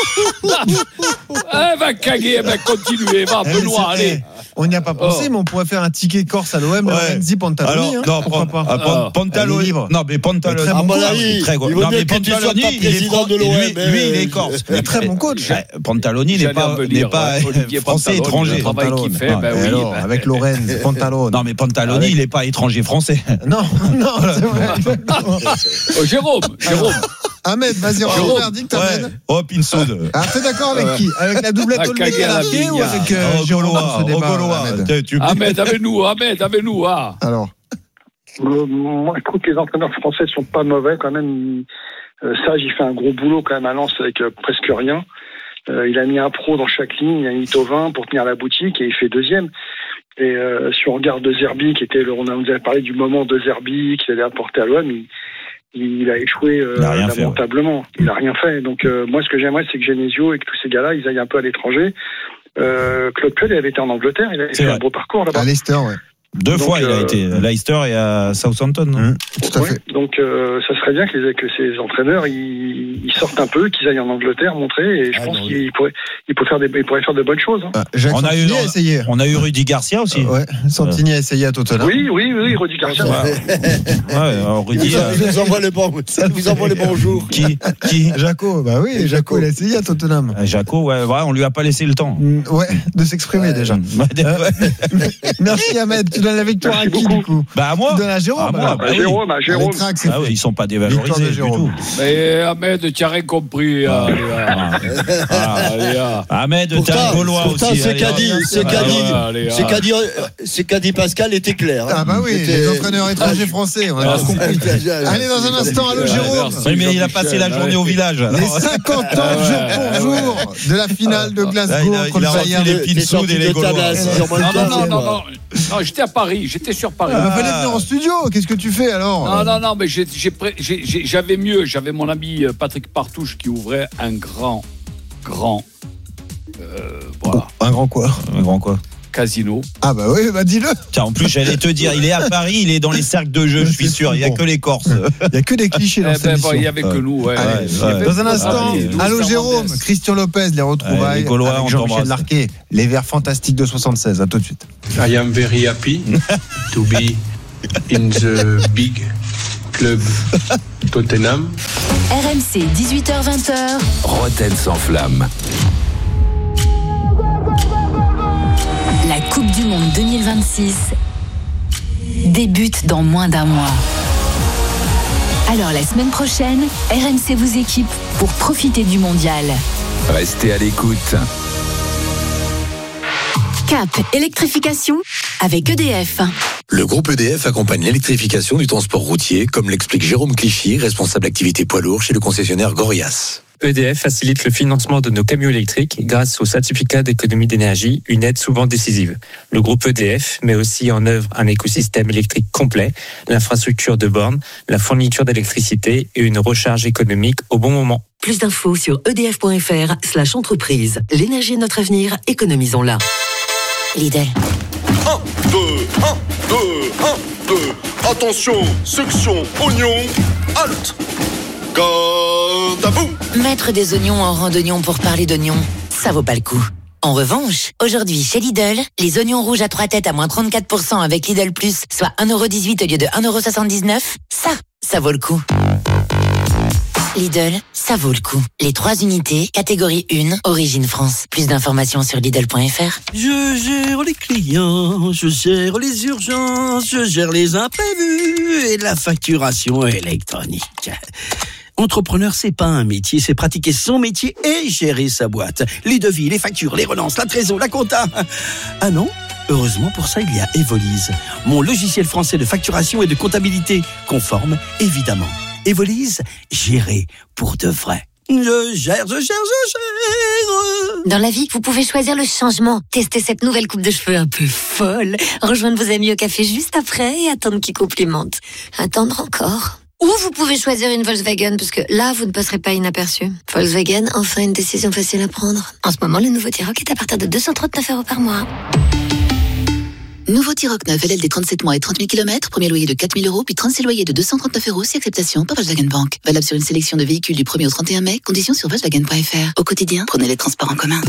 Va caguer, va continuer, va, Benoît, allez. On n'y a pas pensé, mais on pourrait faire un ticket corse à l'OM, Lorenzi, Pantaloni. Non, Pantaloni. Non, mais Pantaloni. À mon avis, très gros. Non, mais Pantaloni, lui, il est corse. Il est très bon coach. Pantaloni n'est pas français étranger. Avec Lorenz, Pantaloni. Non, mais Pantaloni, il n'est pas étranger français. Non, c'est vrai. Jérôme. Ahmed, vas-y, on va verdict, Ahmed. Oh, Pinsode. T'es d'accord avec qui? Avec la doublette Olmeca ou avec Jérôme dans ce débat? Ahmed, avec nous. Alors. Moi, je trouve que les entraîneurs français sont pas mauvais quand même. Serge, il fait un gros boulot quand même à Lens avec presque rien. Il a mis un pro dans chaque ligne, il a mis Thauvin pour tenir la boutique et il fait deuxième. Et si on regarde De Zerbi, on nous avait parlé du moment de Zerbi qu'il allait apporter à l'OM, il a échoué lamentablement. Il n'a rien fait. Donc moi, ce que j'aimerais, c'est que Genesio et que tous ces gars-là, ils aillent un peu à l'étranger. Claude Puel, il avait été en Angleterre, il avait fait un beau parcours là-bas. À Leicester, ouais. Deux fois, il a été à Leicester et à Southampton. Tout à fait. Donc, ça serait bien que ces entraîneurs ils sortent un peu, qu'ils aillent en Angleterre montrer. Et je pense qu'ils pourraient faire de bonnes choses. Jacques Santini a essayé. On a eu Rudy Garcia aussi. Santini a essayé à Tottenham. Oui, Rudy Garcia. Rudy. Ça vous envoie les bons jours. Qui Jaco. Bah oui, Jaco, il a essayé à Tottenham. Jaco, on lui a pas laissé le temps. De s'exprimer déjà. Merci Ahmed. Tu donnes la victoire à qui du coup? À moi. Tu donnes à Jérôme. Jérôme. Ils sont pas dévalorisés du tout. Mais Ahmed, Ahmed, tu as rien compris. Ahmed, t'es un Gaulois aussi. Pourtant, ce qu'a dit Pascal était clair. Ah bah oui, les entraîneurs étrangers français, on a compris. Allez, dans un instant, allô Jérôme. Oui, mais il a passé la journée au village. Les 50 ans jour pour jour de la finale de Glasgow contre le Bayern. Les Pilsoud et les Gaulois. Non, j'étais à Paris, j'étais sur Paris. Il fallait venir en studio, qu'est-ce que tu fais alors? Non, mais j'avais mieux. J'avais mon ami Patrick Partouche qui ouvrait un grand. Voilà. Un grand quoi? Casino. Ah bah oui, bah dis-le. Tiens, en plus j'allais te dire, il est à Paris, il est dans les cercles de jeu, je suis sûr, il n'y a que les Corses. Il n'y a que des clichés dans cette émission. Il n'y avait que nous, Dans un instant, allô Jérôme, Christian Lopez, les retrouvailles, les Gaulois, avec Jean-Michel Larquet, les Verts fantastiques de 76, à tout de suite. I am very happy to be in the big club Tottenham. RMC, 18h-20h. Roten sans flamme. La Coupe du Monde 2026 débute dans moins d'un mois. Alors la semaine prochaine, RMC vous équipe pour profiter du mondial. Restez à l'écoute. Cap électrification avec EDF. Le groupe EDF accompagne l'électrification du transport routier, comme l'explique Jérôme Clichy, responsable activité poids lourd chez le concessionnaire Gorias. EDF facilite le financement de nos camions électriques grâce au certificat d'économie d'énergie, une aide souvent décisive. Le groupe EDF met aussi en œuvre un écosystème électrique complet, l'infrastructure de bornes, la fourniture d'électricité et une recharge économique au bon moment. Plus d'infos sur edf.fr/entreprise. L'énergie est notre avenir, économisons-la. Lidl. 1, 2, 1, 2, 1, 2. Attention, section, oignon, halte. Garde à vous. Mettre des oignons en rang d'oignons pour parler d'oignons, ça vaut pas le coup. En revanche, aujourd'hui chez Lidl, les oignons rouges à 3 têtes à moins 34% avec Lidl Plus, soit 1,18€ au lieu de 1,79€, ça vaut le coup. Lidl, ça vaut le coup. Les 3 unités, catégorie 1, origine France. Plus d'informations sur Lidl.fr. Je gère les clients, je gère les urgences, je gère les imprévus et la facturation électronique. Entrepreneur, c'est pas un métier, c'est pratiquer son métier et gérer sa boîte. Les devis, les factures, les relances, la trésor, la compta. Ah non ? Heureusement pour ça, il y a Evolise, mon logiciel français de facturation et de comptabilité, conforme, évidemment. Evolise, gérer pour de vrai. Je gère. Dans la vie, vous pouvez choisir le changement. Tester cette nouvelle coupe de cheveux un peu folle. Rejoindre vos amis au café juste après et attendre qu'ils complimentent. Attendre encore. Ou vous pouvez choisir une Volkswagen, parce que là, vous ne passerez pas inaperçu. Volkswagen, enfin une décision facile à prendre. En ce moment, le nouveau T-Roc est à partir de 239€ par mois. Nouveau T-Roc 9, LLD 37 mois et 30 000 km, premier loyer de 4 000€, puis 36 loyers de 239€ si acceptation par Volkswagen Bank. Valable sur une sélection de véhicules du 1er au 31 mai, conditions sur Volkswagen.fr. Au quotidien, prenez les transports en commun.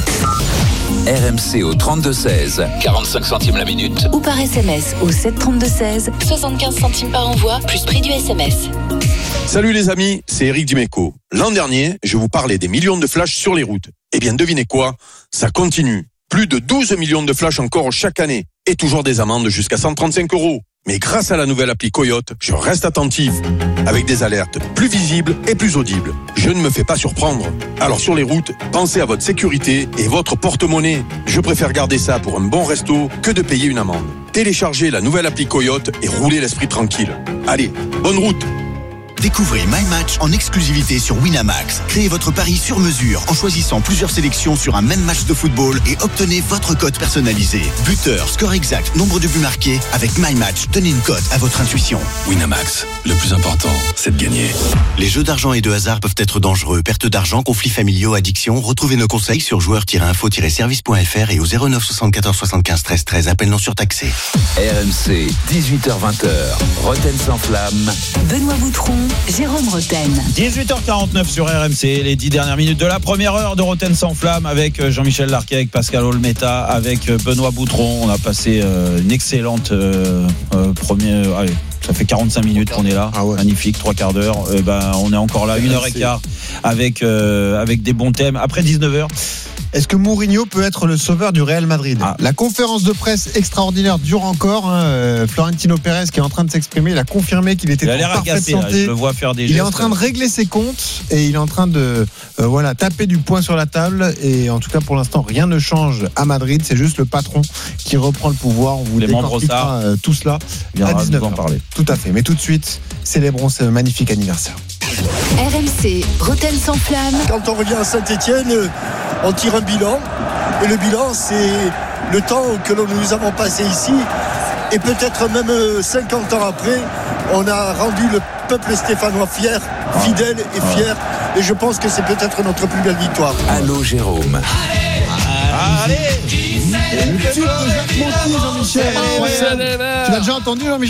RMC au 32-16, 45 centimes la minute. Ou par SMS au 732-16, 75 centimes par envoi, plus prix du SMS. Salut les amis, c'est Eric Dimeco. L'an dernier, je vous parlais des millions de flashs sur les routes. Eh bien, devinez quoi ? Ça continue. Plus de 12 millions de flashs encore chaque année. Et toujours des amendes jusqu'à 135€. Mais grâce à la nouvelle appli Coyote, je reste attentif. Avec des alertes plus visibles et plus audibles. Je ne me fais pas surprendre. Alors sur les routes, pensez à votre sécurité et votre porte-monnaie. Je préfère garder ça pour un bon resto que de payer une amende. Téléchargez la nouvelle appli Coyote et roulez l'esprit tranquille. Allez, bonne route! Découvrez My Match en exclusivité sur Winamax. Créez votre pari sur mesure en choisissant plusieurs sélections sur un même match de football et obtenez votre cote personnalisée. Buteur, score exact, nombre de buts marqués. Avec My Match, tenez une cote à votre intuition. Winamax, le plus important, c'est de gagner. Les jeux d'argent et de hasard peuvent être dangereux. Perte d'argent, conflits familiaux, addiction. Retrouvez nos conseils sur joueurs-info-service.fr et au 09 74 75 13 13. Appel non surtaxé. RMC, 18h-20h. Roten sans flamme. Benoît Boutron, Jérôme Roten. 18h49 sur RMC, les 10 dernières minutes de la première heure de Roten sans flamme avec Jean-Michel Larquet, avec Pascal Olmeta, avec Benoît Boutron. On a passé une excellente première. Allez, ça fait 45 minutes qu'on est là. Ah ouais. Magnifique, 3 quarts d'heure. On est encore là, 1h15 avec des bons thèmes. Après 19h. Est-ce que Mourinho peut être le sauveur du Real Madrid ? La conférence de presse extraordinaire dure encore. Florentino Pérez qui est en train de s'exprimer, il a confirmé qu'il était en parfaite santé. Je le vois faire des gestes. Il est en train de régler ses comptes et il est en train de taper du poing sur la table. Et en tout cas, pour l'instant, rien ne change à Madrid. C'est juste le patron qui reprend le pouvoir. On vous décortiquera tout cela à 19h. Tout à fait. Mais tout de suite, célébrons ce magnifique anniversaire. RMC, Rotten sans flamme. Quand on revient à Saint-Etienne, on tire un bilan. Et le bilan, c'est le temps que nous avons passé ici. Et peut-être même 50 ans après, on a rendu le peuple stéphanois fier, fidèle et fier. Et je pense que c'est peut-être notre plus belle victoire. Allô Jérôme. Allez. Le tube de Jacques Monti, Jean-Michel. Tu l'as déjà entendu, Jean-Michel ?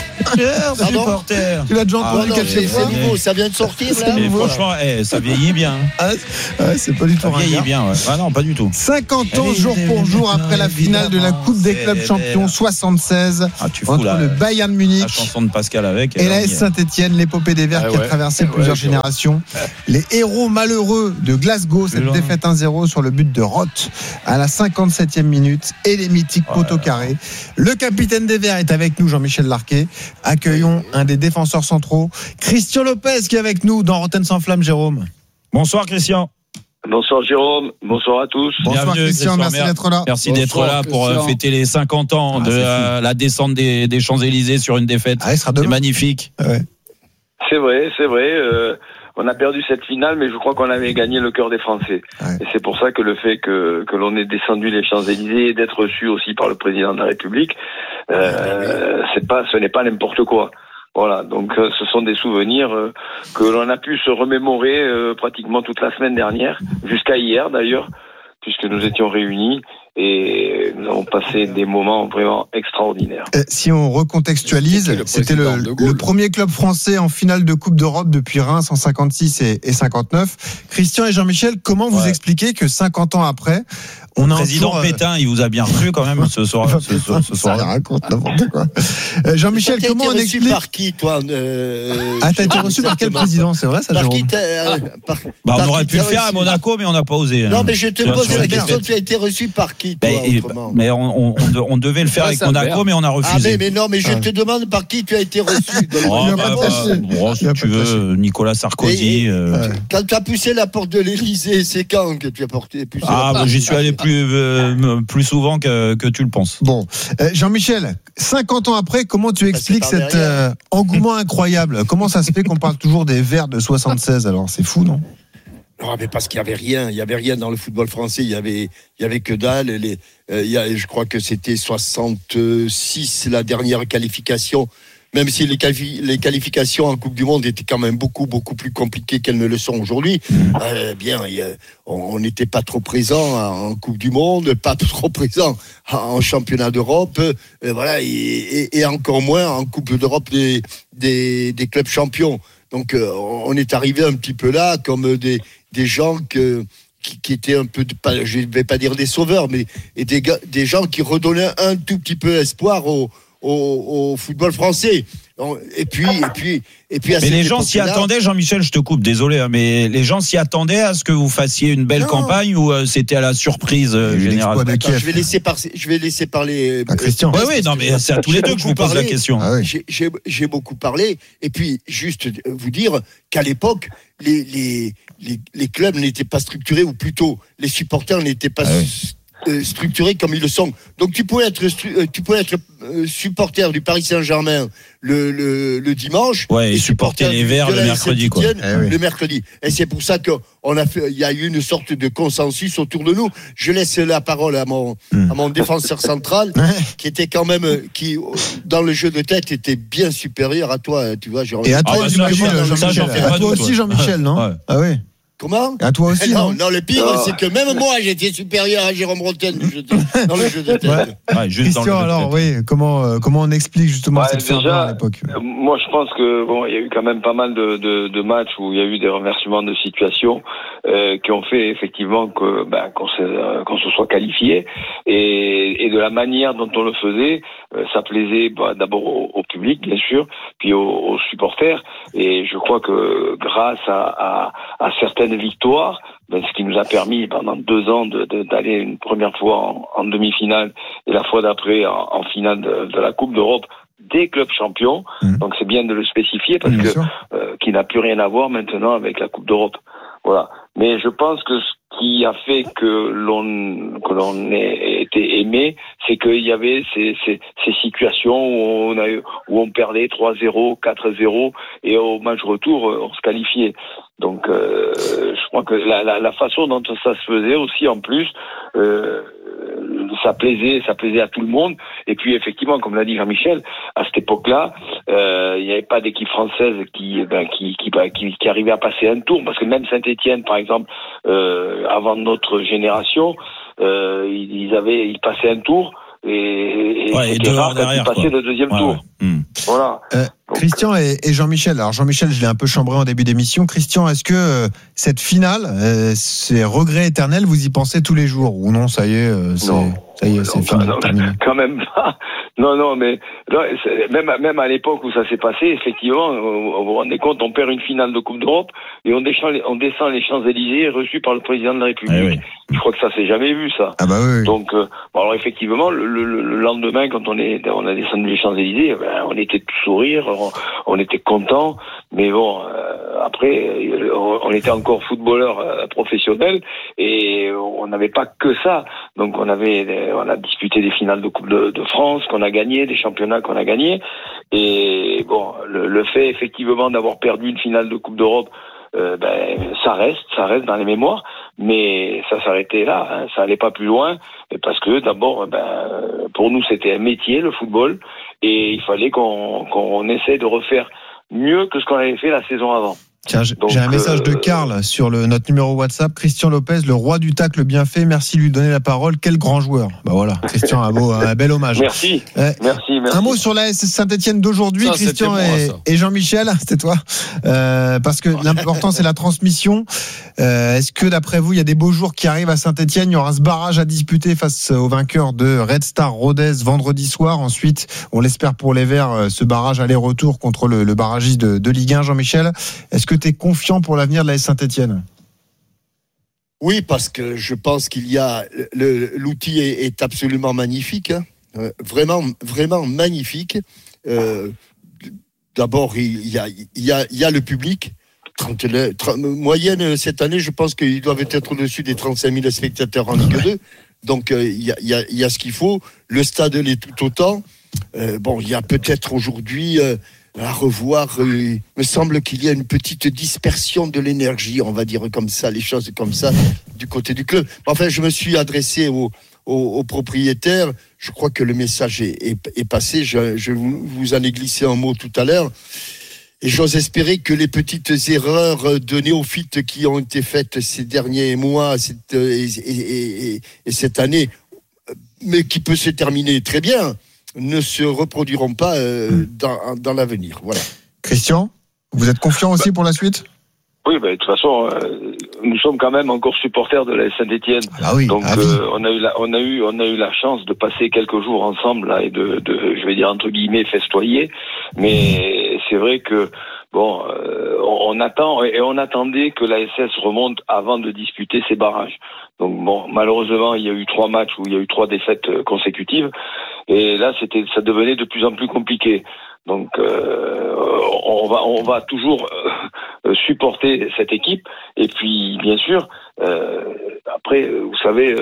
Supporter. Tu l'as déjà entendu c'est nouveau, ça vient de sortir là. Franchement, ça vieillit bien. C'est pas du tout. Ça vieillit bien. Ah non, pas du tout. 50 ans jour pour jour après la finale de la Coupe des clubs champions 76 entre le Bayern Munich, la chanson de Pascal avec et l'AS Saint-Etienne, l'épopée des Verts qui a traversé plusieurs générations. Les héros malheureux de Glasgow, cette défaite 1-0 sur le but de Roth à la 57e minute et les mythiques poteaux carrés. Le capitaine des Verts est avec nous, Jean-Michel Larquet. Accueillons un des défenseurs centraux, Christian Lopez, qui est avec nous dans Rotten sans flamme, Jérôme. Bonsoir Christian. Bonsoir Jérôme, bonsoir à tous. Bonsoir Christian, merci d'être là. Merci d'être là pour fêter les 50 ans de la descente des Champs-Élysées sur une défaite. C'est magnifique. C'est vrai. On a perdu cette finale, mais je crois qu'on avait gagné le cœur des Français. Et c'est pour ça que le fait que l'on ait descendu les Champs-Élysées et d'être reçu aussi par le président de la République, ce n'est pas n'importe quoi. Voilà, donc ce sont des souvenirs que l'on a pu se remémorer pratiquement toute la semaine dernière, jusqu'à hier d'ailleurs, puisque nous étions réunis et nous avons passé des moments vraiment extraordinaires. Si on recontextualise, c'était le premier club français en finale de Coupe d'Europe depuis Reims en 56 et 59. Christian et Jean-Michel, comment vous expliquez que 50 ans après, on a président Pétain, il vous a bien reçu quand même ce soir. Ça raconte n'importe quoi. Jean-Michel, comment on explique ? T'as été reçu par qui, toi t'as été reçu par quel président ? C'est vrai, ça, Jérôme ? On aurait pu le faire à Monaco, mais on n'a pas osé. Non, mais je te pose la question, tu as été reçu par qui, toi, mais on devait le faire avec Monaco, mais on a refusé. Mais non, mais je te demande par qui tu as été reçu. Si tu veux, Nicolas Sarkozy. Quand tu as poussé la porte de l'Élysée, c'est quand que tu as poussé la porte ? J'y suis allé plus souvent que tu le penses. Bon, Jean-Michel, 50 ans après, comment tu expliques cet engouement incroyable ? Comment ça se fait qu'on parle toujours des Verts de 76 ? Alors, c'est fou, non ? Non, mais parce qu'il y avait rien dans le football français. Il y avait que dalle. Je crois que c'était 66 la dernière qualification. Même si les qualifications en Coupe du Monde étaient quand même beaucoup plus compliquées qu'elles ne le sont aujourd'hui. On n'était pas trop présent en Coupe du Monde, pas trop présent en Championnat d'Europe, et encore moins en Coupe d'Europe des clubs champions. Donc on est arrivé un petit peu là comme des gens qui étaient un peu, je ne vais pas dire des sauveurs, mais des gens qui redonnaient un tout petit peu espoir au football français. Et puis mais les gens s'y attendaient, Jean-Michel, je te coupe, désolé, mais les gens s'y attendaient à ce que vous fassiez une belle campagne ou c'était à la surprise générale. Je vais laisser parler Christian. Oui, non, mais c'est à tous les deux que je vous pose la question. J'ai beaucoup parlé, et puis juste vous dire qu'à l'époque, les clubs n'étaient pas structurés, ou plutôt les supporters n'étaient pas structurés comme ils le sont. Donc tu peux être supporter du Paris Saint-Germain le dimanche et supporter les Verts le mercredi, quoi. Le mercredi. Et c'est pour ça il y a eu une sorte de consensus autour de nous. Je laisse la parole à mon défenseur central qui était quand même dans le jeu de tête était bien supérieur à toi, tu vois. Et à toi, j'imagine, Jean-Michel. À toi aussi, Jean-Michel, non ? Ah oui. Comment ? À toi aussi, non, le pire, c'est que même moi, j'étais supérieur à Jérôme Rotten dans le jeu de tête. Christian, alors, comment on explique justement cette ferveur à l'époque ? Moi, je pense que il y a eu quand même pas mal de matchs où il y a eu des renversements de situation qui ont fait effectivement qu'on se soit qualifié et de la manière dont on le faisait, ça plaisait d'abord au public, bien sûr, puis aux supporters. Et je crois que grâce à certaines victoires, ce qui nous a permis pendant 2 ans d'aller une première fois en demi-finale et la fois d'après en finale de la Coupe d'Europe des clubs champions. Donc c'est bien de le spécifier parce que qui n'a plus rien à voir maintenant avec la Coupe d'Europe. Voilà. Mais je pense que ce qui a fait que l'on ait été aimé, c'est qu'il y avait ces situations où on perdait 3-0, 4-0 et au match retour on se qualifiait. Donc je crois que la façon dont ça se faisait aussi en plus ça plaisait à tout le monde. Et puis effectivement, comme l'a dit Jean-Michel, à cette époque-là, il n'y avait pas d'équipe française qui arrivait à passer un tour, parce que même Saint-Étienne, par exemple, avant notre génération, ils passaient un tour et c'était rare quand ils passaient le deuxième tour. Voilà. Christian et Jean-Michel. Alors Jean-Michel, je l'ai un peu chambré en début d'émission. Christian, est-ce que cette finale, ces regrets éternels, vous y pensez tous les jours ou non? Ça y est, c'est fini. Quand même pas. Non, mais même à l'époque où ça s'est passé, effectivement, vous vous rendez compte, on perd une finale de Coupe d'Europe et on descend les Champs-Élysées reçu par le président de la République. Je crois que ça s'est jamais vu, ça. Ah bah oui. Donc, alors effectivement, le lendemain, quand on a descendu les Champs-Élysées, on était tout sourire, on était content, mais bon, après, on était encore footballeur professionnel et on n'avait pas que ça. Donc on a disputé des finales de Coupe de France qu'on a gagné, des championnats qu'on a gagnés. Et bon, le fait effectivement d'avoir perdu une finale de Coupe d'Europe, ça reste dans les mémoires, mais ça s'arrêtait là, hein, ça allait pas plus loin, parce que d'abord, pour nous c'était un métier, le football, et il fallait qu'on essaie de refaire mieux que ce qu'on avait fait la saison avant. Tiens, j'ai un message de Karl sur notre numéro WhatsApp. Christian Lopez, le roi du tacle bien fait. Merci de lui donner la parole. Quel grand joueur. Bah voilà, Christian, un bel hommage. Merci. Un mot sur la Saint-Étienne d'aujourd'hui, Christian et Jean-Michel. C'était toi. Parce que l'important, c'est la transmission. Est-ce que, d'après vous, il y a des beaux jours qui arrivent à Saint-Étienne? Il y aura ce barrage à disputer face au vainqueur de Red Star Rodez vendredi soir. Ensuite, on l'espère pour les Verts, ce barrage aller-retour contre le barragiste de Ligue 1, Jean-Michel. Est-ce que tu es confiant pour l'avenir de la Saint-Étienne? Oui, parce que je pense qu'il y a l'outil est absolument magnifique, hein. Vraiment magnifique. D'abord, il y a le public. Moyenne cette année, je pense qu'ils doivent être au-dessus des 35 000 spectateurs en Ligue 2. Donc il y a ce qu'il faut. Le stade l'est tout autant. Il y a peut-être aujourd'hui à revoir. Il me semble qu'il y a une petite dispersion de l'énergie, on va dire comme ça, les choses comme ça, du côté du club. Enfin, je me suis adressé aux propriétaires. Je crois que le message est passé. Je vous en ai glissé un mot tout à l'heure. Et j'ose espérer que les petites erreurs de néophytes qui ont été faites ces derniers mois et cette année, mais qui peut se terminer très bien, ne se reproduiront pas dans l'avenir. Voilà. Christian, vous êtes confiant aussi pour la suite? Oui, de toute façon, nous sommes quand même encore supporters de la Saint-Étienne. Ah oui, donc on a eu la chance de passer quelques jours ensemble là, et de je vais dire entre guillemets festoyer. Mais c'est vrai que on attendait que la SS remonte avant de disputer ces barrages. Donc malheureusement, il y a eu 3 matchs où il y a eu 3 défaites consécutives. Et là, ça devenait de plus en plus compliqué. Donc, on va toujours supporter cette équipe. Et puis, bien sûr, après, vous savez,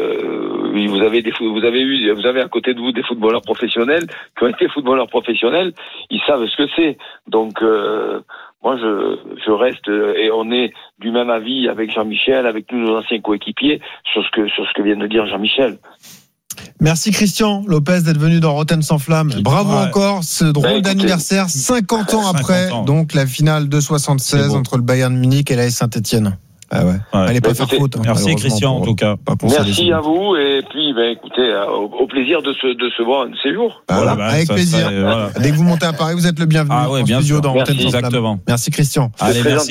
vous avez à côté de vous des footballeurs professionnels qui ont été footballeurs professionnels. Ils savent ce que c'est. Donc, moi, je reste et on est du même avis avec Jean-Michel, avec tous nos anciens coéquipiers sur ce que vient de dire Jean-Michel. Merci Christian Lopez d'être venu dans Rotten sans flamme. Bravo encore, ce drôle d'anniversaire 50 ans après, donc la finale de 76 entre le Bayern Munich et la Saint-Étienne. Ah ouais. Elle n'est pas faire faute. Merci Christian en tout cas. Merci à vous et puis écoutez, au plaisir de se voir un de ces jours. Voilà, avec plaisir. Dès que vous montez à Paris, vous êtes le bienvenu. Ah ouais, bien sûr. Dans Rotten sans flamme. Exactement. Merci Christian. Allez, merci.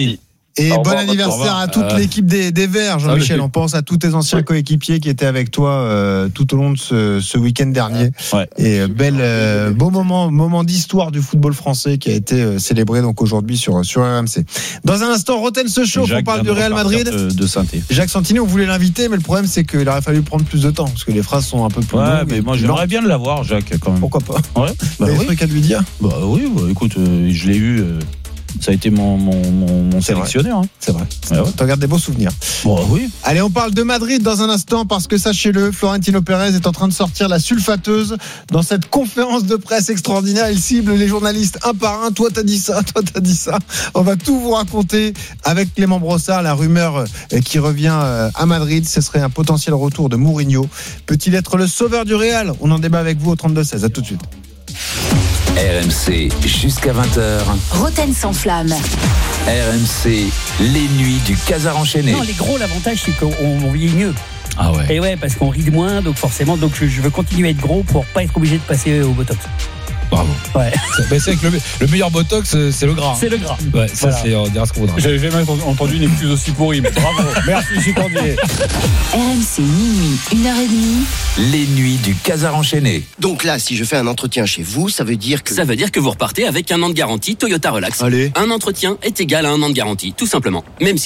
Et bon anniversaire à toute l'équipe des Verts, Jean-Michel. On pense à tous tes anciens coéquipiers qui étaient avec toi tout au long de ce week-end dernier. Ouais. Et beau moment d'histoire du football français qui a été célébré donc aujourd'hui sur RMC. Dans un instant, Roten se chauffe. On parle du Real Madrid. De Saint-Étienne. Jacques Santini, on voulait l'inviter, mais le problème c'est qu'il aurait fallu prendre plus de temps parce que les phrases sont un peu plus longues. Mais moi j'aimerais bien l'avoir, Jacques, quand même. Pourquoi pas? Ouais. Bah, des trucs à lui dire. Oui. Écoute, je l'ai eu. Ça a été mon sélectionneur. Hein. C'est vrai. Tu regardes des beaux souvenirs. Bon, oui. Allez, on parle de Madrid dans un instant parce que sachez-le, Florentino Pérez est en train de sortir la sulfateuse dans cette conférence de presse extraordinaire. Il cible les journalistes un par un. Toi, t'as dit ça. On va tout vous raconter avec Clément Brossard. La rumeur qui revient à Madrid, ce serait un potentiel retour de Mourinho. Peut-il être le sauveur du Real? On en débat avec vous au 32-16. À tout de suite. RMC jusqu'à 20h. Roten sans flamme. RMC, les nuits du Casar enchaîné. Non, les gros, l'avantage, c'est qu'on vieillit mieux. Ah ouais. Et ouais, parce qu'on rit moins, donc forcément, je veux continuer à être gros pour pas être obligé de passer au Botox. Bravo. Ouais. C'est que le meilleur Botox, c'est le gras. C'est le gras. Ouais, ça, voilà. On dira ce qu'on voudra. J'avais jamais entendu une excuse aussi pourrie, mais bravo. Merci, Chicandier. RMC minuit, 1h30. Les nuits du Casar enchaîné. Donc là, si je fais un entretien chez vous, ça veut dire que vous repartez avec un an de garantie Toyota Relax. Allez. Un entretien est égal à un an de garantie, tout simplement. Même si